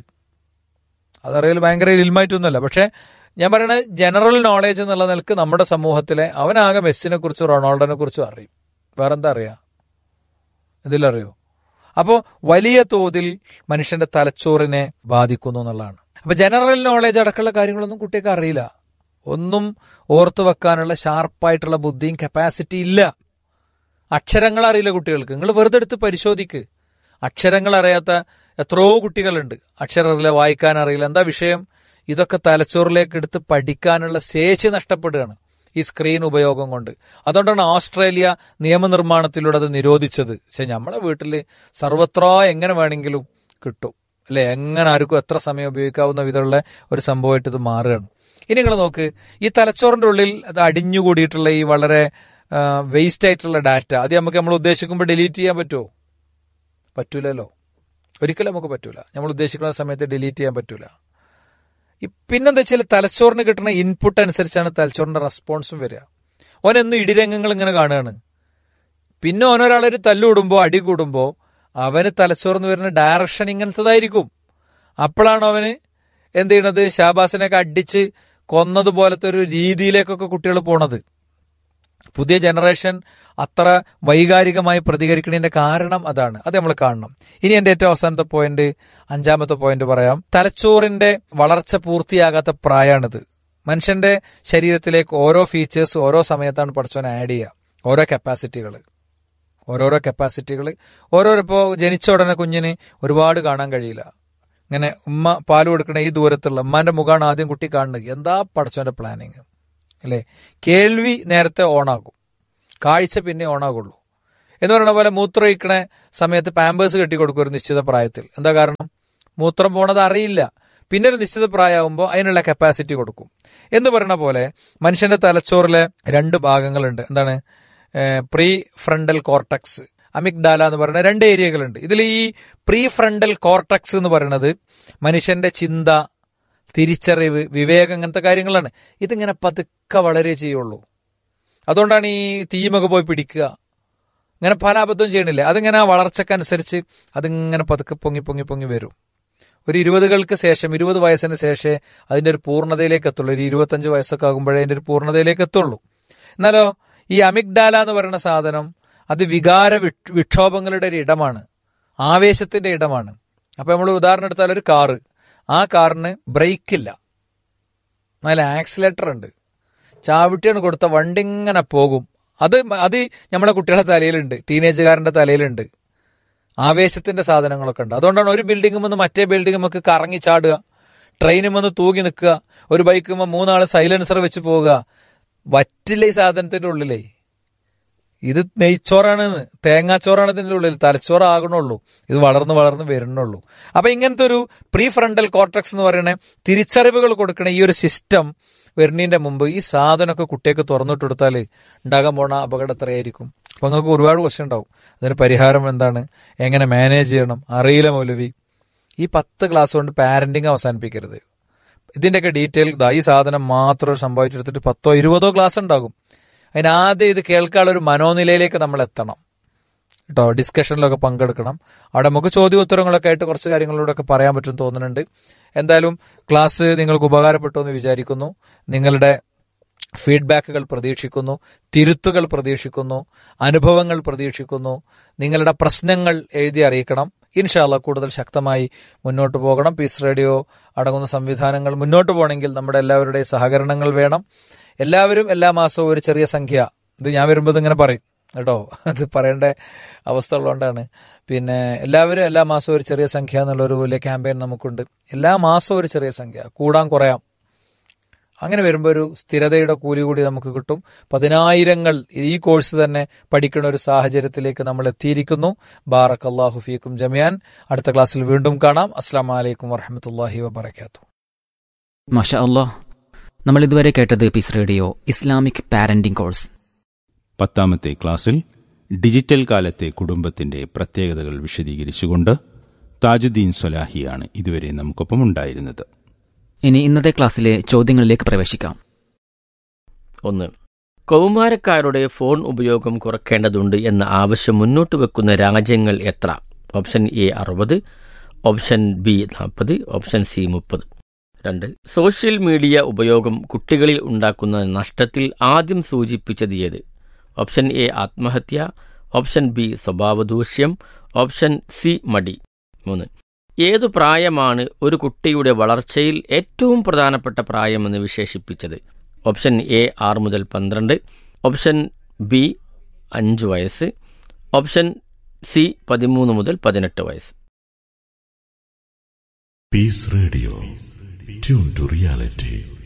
അതറിയൽ ഭയങ്കര ഇൽമായിട്ടൊന്നുമല്ല. പക്ഷെ ഞാൻ പറയണത് ജനറൽ നോളേജ് എന്നുള്ള നിലക്ക് നമ്മുടെ സമൂഹത്തിലെ അവനാകെ മെസ്സിനെ കുറിച്ചും റൊണാൾഡോനെ കുറിച്ചും അറിയും. വേറെന്താ അറിയാം? ഇതിലറിയോ? അപ്പോൾ വലിയ തോതിൽ മനുഷ്യന്റെ തലച്ചോറിനെ ബാധിക്കുന്നു എന്നുള്ളതാണ്. അപ്പൊ ജനറൽ നോളേജ് അടക്കമുള്ള കാര്യങ്ങളൊന്നും കുട്ടികൾക്ക് അറിയില്ല. ഒന്നും ഓർത്തു വെക്കാനുള്ള ഷാർപ്പായിട്ടുള്ള ബുദ്ധിയും കപ്പാസിറ്റി ഇല്ല. അക്ഷരങ്ങൾ അറിയില്ല കുട്ടികൾക്ക്. നിങ്ങൾ വെറുതെ എടുത്ത് പരിശോധിക്ക്. അക്ഷരങ്ങൾ അറിയാത്ത എത്രയോ കുട്ടികളുണ്ട്. അക്ഷരം അറിയില്ല, വായിക്കാൻ അറിയില്ല. എന്താ വിഷയം? ഇതൊക്കെ തലച്ചോറിലേക്ക് എടുത്ത് പഠിക്കാനുള്ള ശേഷി നഷ്ടപ്പെടുകയാണ് ഈ സ്ക്രീൻ ഉപയോഗം കൊണ്ട്. അതുകൊണ്ടാണ് ഓസ്ട്രേലിയ നിയമനിർമ്മാണത്തിലൂടെ അത് നിരോധിച്ചത്. പക്ഷെ നമ്മളെ വീട്ടിൽ സർവത്ര എങ്ങനെ വേണമെങ്കിലും കിട്ടും അല്ലെ? എങ്ങനെ ആർക്കും എത്ര സമയം ഉപയോഗിക്കാവുന്ന വിധമുള്ള ഒരു സംഭവമായിട്ട് ഇത് മാറുകയാണ്. ഇനി നിങ്ങൾ നോക്ക്, ഈ തലച്ചോറിന്റെ ഉള്ളിൽ അത് അടിഞ്ഞുകൂടിയിട്ടുള്ള ഈ വളരെ വേസ്റ്റ് ആയിട്ടുള്ള ഡാറ്റ അത് നമുക്ക് നമ്മൾ ഉദ്ദേശിക്കുമ്പോൾ ഡിലീറ്റ് ചെയ്യാൻ പറ്റുമോ? പറ്റൂലല്ലോ, ഒരിക്കലും നമുക്ക് പറ്റൂല. നമ്മൾ ഉദ്ദേശിക്കുന്ന സമയത്ത് ഡിലീറ്റ് ചെയ്യാൻ പറ്റൂല. പിന്നെന്താ വെച്ചാൽ തലച്ചോറിന് കിട്ടുന്ന ഇൻപുട്ട് അനുസരിച്ചാണ് തലച്ചോറിന്റെ റെസ്പോൺസും വരിക. ഓനെന്ന് ഇടിരംഗങ്ങൾ ഇങ്ങനെ കാണുകയാണ്. പിന്നെ ഓനൊരാളൊരു തല്ലുകൂടുമ്പോൾ അടി കൂടുമ്പോൾ അവന് തലച്ചോറിന്ന് വരുന്ന ഡയറക്ഷൻ ഇങ്ങനത്തതായിരിക്കും. അപ്പോഴാണ് അവന് എന്ത് ചെയ്യണത്? ഷാബാസിനൊക്കെ അടിച്ച് കൊന്നതുപോലത്തെ ഒരു രീതിയിലേക്കൊക്കെ കുട്ടികൾ പോണത്. പുതിയ ജനറേഷൻ അത്ര വൈകാരികമായി പ്രതികരിക്കുന്നതിന്റെ കാരണം അതാണ്. അത് നമ്മൾ കാണണം. ഇനി എന്റെ ഏറ്റവും അവസാനത്തെ പോയിന്റ്, അഞ്ചാമത്തെ പോയിന്റ് പറയാം. തലച്ചോറിന്റെ വളർച്ച പൂർത്തിയാകാത്ത പ്രായമാണിത്. മനുഷ്യന്റെ ശരീരത്തിലേക്ക് ഓരോ ഫീച്ചേഴ്സ് ഓരോ സമയത്താണ് പഠിച്ചവൻ ആഡ് ചെയ്യുക. ഓരോ കപ്പാസിറ്റികൾ ഓരോരോ കപ്പാസിറ്റികൾ ഓരോരോ. ഇപ്പോൾ ജനിച്ച ഉടനെ കുഞ്ഞിന് ഒരുപാട് കാണാൻ കഴിയില്ല. ഇങ്ങനെ ഉമ്മ പാല് കൊടുക്കണ ഈ ദൂരത്തുള്ള ഉമ്മാന്റെ മുഖമാണ് ആദ്യം കുട്ടി കാണുന്നത്. എന്താ പഠിച്ചവന്റെ പ്ലാനിങ് അല്ലേ? കേൾവി നേരത്തെ ഓണാകും, കാഴ്ച പിന്നെ ഓണാകുള്ളൂ. എന്ന് പറയുന്ന പോലെ മൂത്രം ഒഴിക്കണ സമയത്ത് പാമ്പേഴ്സ് കെട്ടിക്കൊടുക്കും ഒരു നിശ്ചിത പ്രായത്തിൽ. എന്താ കാരണം? മൂത്രം പോണത് അറിയില്ല. പിന്നെ ഒരു നിശ്ചിത പ്രായമാകുമ്പോൾ അതിനുള്ള കപ്പാസിറ്റി കൊടുക്കും. എന്ന് പറയുന്ന പോലെ മനുഷ്യന്റെ തലച്ചോറിലെ രണ്ട് ഭാഗങ്ങളുണ്ട്. എന്താണ്? പ്രീ ഫ്രണ്ടൽ കോർട്ടക്സ്, അമിഗ്ഡാല എന്ന് പറയുന്ന രണ്ട് ഏരിയകളുണ്ട്. ഇതിൽ ഈ പ്രീ ഫ്രണ്ടൽ കോർട്ടക്സ് എന്ന് പറയുന്നത് മനുഷ്യന്റെ ചിന്ത, തിരിച്ചറിവ്, വിവേകം, അങ്ങനത്തെ കാര്യങ്ങളാണ്. ഇതിങ്ങനെ പതുക്കെ വളരെ ചെയ്യുള്ളൂ. അതുകൊണ്ടാണ് ഈ തീമൊക്കെ പോയി പിടിക്കുക, ഇങ്ങനെ പല അബദ്ധവും ചെയ്യണില്ല. അതിങ്ങനെ വളർച്ചക്കനുസരിച്ച് അതിങ്ങനെ പതുക്കെ പൊങ്ങി പൊങ്ങി പൊങ്ങി വരും. ഒരു ഇരുപതുകൾക്ക് ശേഷം, ഇരുപത് വയസ്സിന് ശേഷമേ അതിന്റെ ഒരു പൂർണ്ണതയിലേക്ക് എത്തുള്ളൂ. ഒരു ഇരുപത്തഞ്ച് വയസ്സൊക്കെ ആകുമ്പോഴേ അതിന്റെ ഒരു പൂർണ്ണതയിലേക്ക് എത്തുള്ളൂ. എന്നാലോ ഈ അമിഗ്ഡാല എന്ന് പറയുന്ന സാധനം അത് വികാര വിക്ഷോഭങ്ങളുടെ ഒരു ഇടമാണ്, ആവേശത്തിന്റെ ഇടമാണ്. അപ്പൊ നമ്മൾ ഉദാഹരണം എടുത്താൽ ഒരു കാറ്, ആ കാറിന് ബ്രേക്കില്ല, നല്ല ആക്സിലേറ്റർ ഉണ്ട്, ചാവിട്ടിയാണ് കൊടുത്ത വണ്ടി ഇങ്ങനെ പോകും. അത് അത് നമ്മളെ കുട്ടികളുടെ തലയിലുണ്ട്, ടീനേജുകാരന്റെ തലയിലുണ്ട്. ആവേശത്തിന്റെ സാധനങ്ങളൊക്കെ ഉണ്ട്. അതുകൊണ്ടാണ് ഒരു ബിൽഡിംഗും വന്ന് മറ്റേ ബിൽഡിംഗും ഒക്കെ കറങ്ങി ചാടുക, ട്രെയിനും വന്ന് തൂങ്ങി നിൽക്കുക, ഒരു ബൈക്കുമ്പോൾ മൂന്നാള് സൈലൻസർ വെച്ച് പോവുക. വറ്റില്ല ഈ സാധനത്തിന്റെ ഉള്ളിലേ. ഇത് നെയ്ച്ചോറാണ്, തേങ്ങാച്ചോറാണ് ഇതിന്റെ ഉള്ളിൽ, തലച്ചോറ് ആകണുള്ളൂ. ഇത് വളർന്ന് വളർന്ന് വരുന്നുള്ളൂ. അപ്പൊ ഇങ്ങനത്തെ ഒരു പ്രീ ഫ്രണ്ടൽ കോർട്ടക്സ് എന്ന് പറയുന്ന തിരിച്ചറിവുകൾ കൊടുക്കണ ഈ ഒരു സിസ്റ്റം വരുന്നതിന്റെ മുമ്പ് ഈ സാധനമൊക്കെ കുട്ടിയൊക്കെ തുറന്നിട്ട് കൊടുത്താൽ ഉണ്ടാകാൻ പോണ അപകടം എത്രയായിരിക്കും? അപ്പൊ നിങ്ങൾക്ക് ഒരുപാട് ക്വസ്റ്റ്യൻ ഉണ്ടാവും. അതിന് പരിഹാരം എന്താണ്, എങ്ങനെ മാനേജ് ചെയ്യണം, അറിയില്ല മൗലവി. ഈ പത്ത് ക്ലാസ് കൊണ്ട് പാരന്റിങ് അവസാനിപ്പിക്കരുത്. ഇതിന്റെയൊക്കെ ഡീറ്റെയിൽ ഇതാ, ഈ സാധനം മാത്രം സംഭവിച്ചെടുത്തിട്ട് പത്തോ ഇരുപതോ ക്ലാസ് ഉണ്ടാകും. അതിനാദ്യം ഇത് കേൾക്കാനുള്ള ഒരു മനോനിലയിലേക്ക് നമ്മൾ എത്തണം കേട്ടോ. ഡിസ്കഷനിലൊക്കെ പങ്കെടുക്കണം. അവിടെ നമുക്ക് ചോദ്യോത്തരങ്ങളൊക്കെ ആയിട്ട് കുറച്ച് കാര്യങ്ങളിലൂടെയൊക്കെ പറയാൻ പറ്റും തോന്നുന്നുണ്ട്. എന്തായാലും ക്ലാസ് നിങ്ങൾക്ക് ഉപകാരപ്പെട്ടു എന്ന് വിചാരിക്കുന്നു. നിങ്ങളുടെ ഫീഡ്ബാക്കുകൾ പ്രതീക്ഷിക്കുന്നു, തിരുത്തുകൾ പ്രതീക്ഷിക്കുന്നു, അനുഭവങ്ങൾ പ്രതീക്ഷിക്കുന്നു. നിങ്ങളുടെ പ്രശ്നങ്ങൾ എഴുതി അറിയിക്കണം. ഇൻഷാ അല്ലാഹ് കൂടുതൽ ശക്തമായി മുന്നോട്ട് പോകണം. പീസ് റേഡിയോ അടങ്ങുന്ന സംവിധാനങ്ങൾ മുന്നോട്ട് പോകണമെങ്കിൽ നമ്മുടെ എല്ലാവരുടെയും സഹകരണങ്ങൾ വേണം. എല്ലാവരും എല്ലാ മാസവും ഒരു ചെറിയ സംഖ്യ, ഇത് ഞാൻ വരുമ്പോൾ ഇങ്ങനെ പറയും കേട്ടോ, അത് പറയേണ്ട അവസ്ഥ ഉള്ളതുകൊണ്ടാണ്. പിന്നെ എല്ലാവരും എല്ലാ മാസവും ഒരു ചെറിയ സംഖ്യ എന്നുള്ളൊരു വലിയ ക്യാമ്പയിൻ നമുക്കുണ്ട്. എല്ലാ മാസവും ഒരു ചെറിയ സംഖ്യ, കൂടാൻ കുറയാം. അങ്ങനെ വരുമ്പോൾ ഒരു സ്ഥിരതയുടെ കൂലി കൂടി നമുക്ക് കിട്ടും. പതിനായിരങ്ങൾ ഈ കോഴ്സ് തന്നെ പഠിക്കുന്ന ഒരു സാഹചര്യത്തിലേക്ക് നമ്മൾ എത്തിയിരിക്കുന്നു. ബാറക്കല്ലാഹു ഫീക്കും ജമിയാൻ. അടുത്ത ക്ലാസ്സിൽ വീണ്ടും കാണാം. അസ്സലാമു അലൈക്കും വറഹ്മത്തുള്ളാഹി വബറകാതുഹു. മാഷാ അല്ലാഹ്. നമ്മൾ ഇതുവരെ കേട്ടത് piece radio Islamic parenting course. പത്താമത്തെ ക്ലാസ്സിൽ ഡിജിറ്റൽ കാലത്തെ കുടുംബത്തിന്റെ പ്രത്യേകതകൾ വിശദീകരിച്ചുകൊണ്ട് താജുദ്ദീൻ സ്വലാഹിയാണ് ഇതുവരെ നമുക്കൊപ്പം ഉണ്ടായിരുന്നത്. ഇനി ഇന്നത്തെ ക്ലാസ്സിലെ ചോദ്യങ്ങളിലേക്ക് പ്രവേശിക്കാം. ഒന്ന്, കൗമാരക്കാരുടെ ഫോൺ ഉപയോഗം കുറയ്ക്കേണ്ടതുണ്ട് എന്ന ആവശ്യം മുന്നോട്ട് വെക്കുന്ന രാജ്യങ്ങൾ എത്ര? ഓപ്ഷൻ എ അറുപത്, ഓപ്ഷൻ ബി നാൽപ്പത്, ഓപ്ഷൻ സി മുപ്പത്. രണ്ട്, സോഷ്യൽ മീഡിയ ഉപയോഗം കുട്ടികളിൽ ഉണ്ടാക്കുന്ന നഷ്ടത്തിൽ ആദ്യം സൂചിപ്പിച്ചത് ഏത്? ഓപ്ഷൻ എ ആത്മഹത്യ, ഓപ്ഷൻ ബി സ്വഭാവദൂഷ്യം, ഓപ്ഷൻ സി മടി. മൂന്ന്, ഏതു പ്രായമാണ് ഒരു കുട്ടിയുടെ വളർച്ചയിൽ ഏറ്റവും പ്രധാനപ്പെട്ട പ്രായമെന്ന് വിശേഷിപ്പിച്ചത്? ഓപ്ഷൻ എ ആറ് മുതൽ പന്ത്രണ്ട്, ഓപ്ഷൻ ബി അഞ്ച് വയസ്സ്, ഓപ്ഷൻ സി പതിമൂന്ന് മുതൽ പതിനെട്ട് വയസ്സ്. Peace Radio. Tune to reality.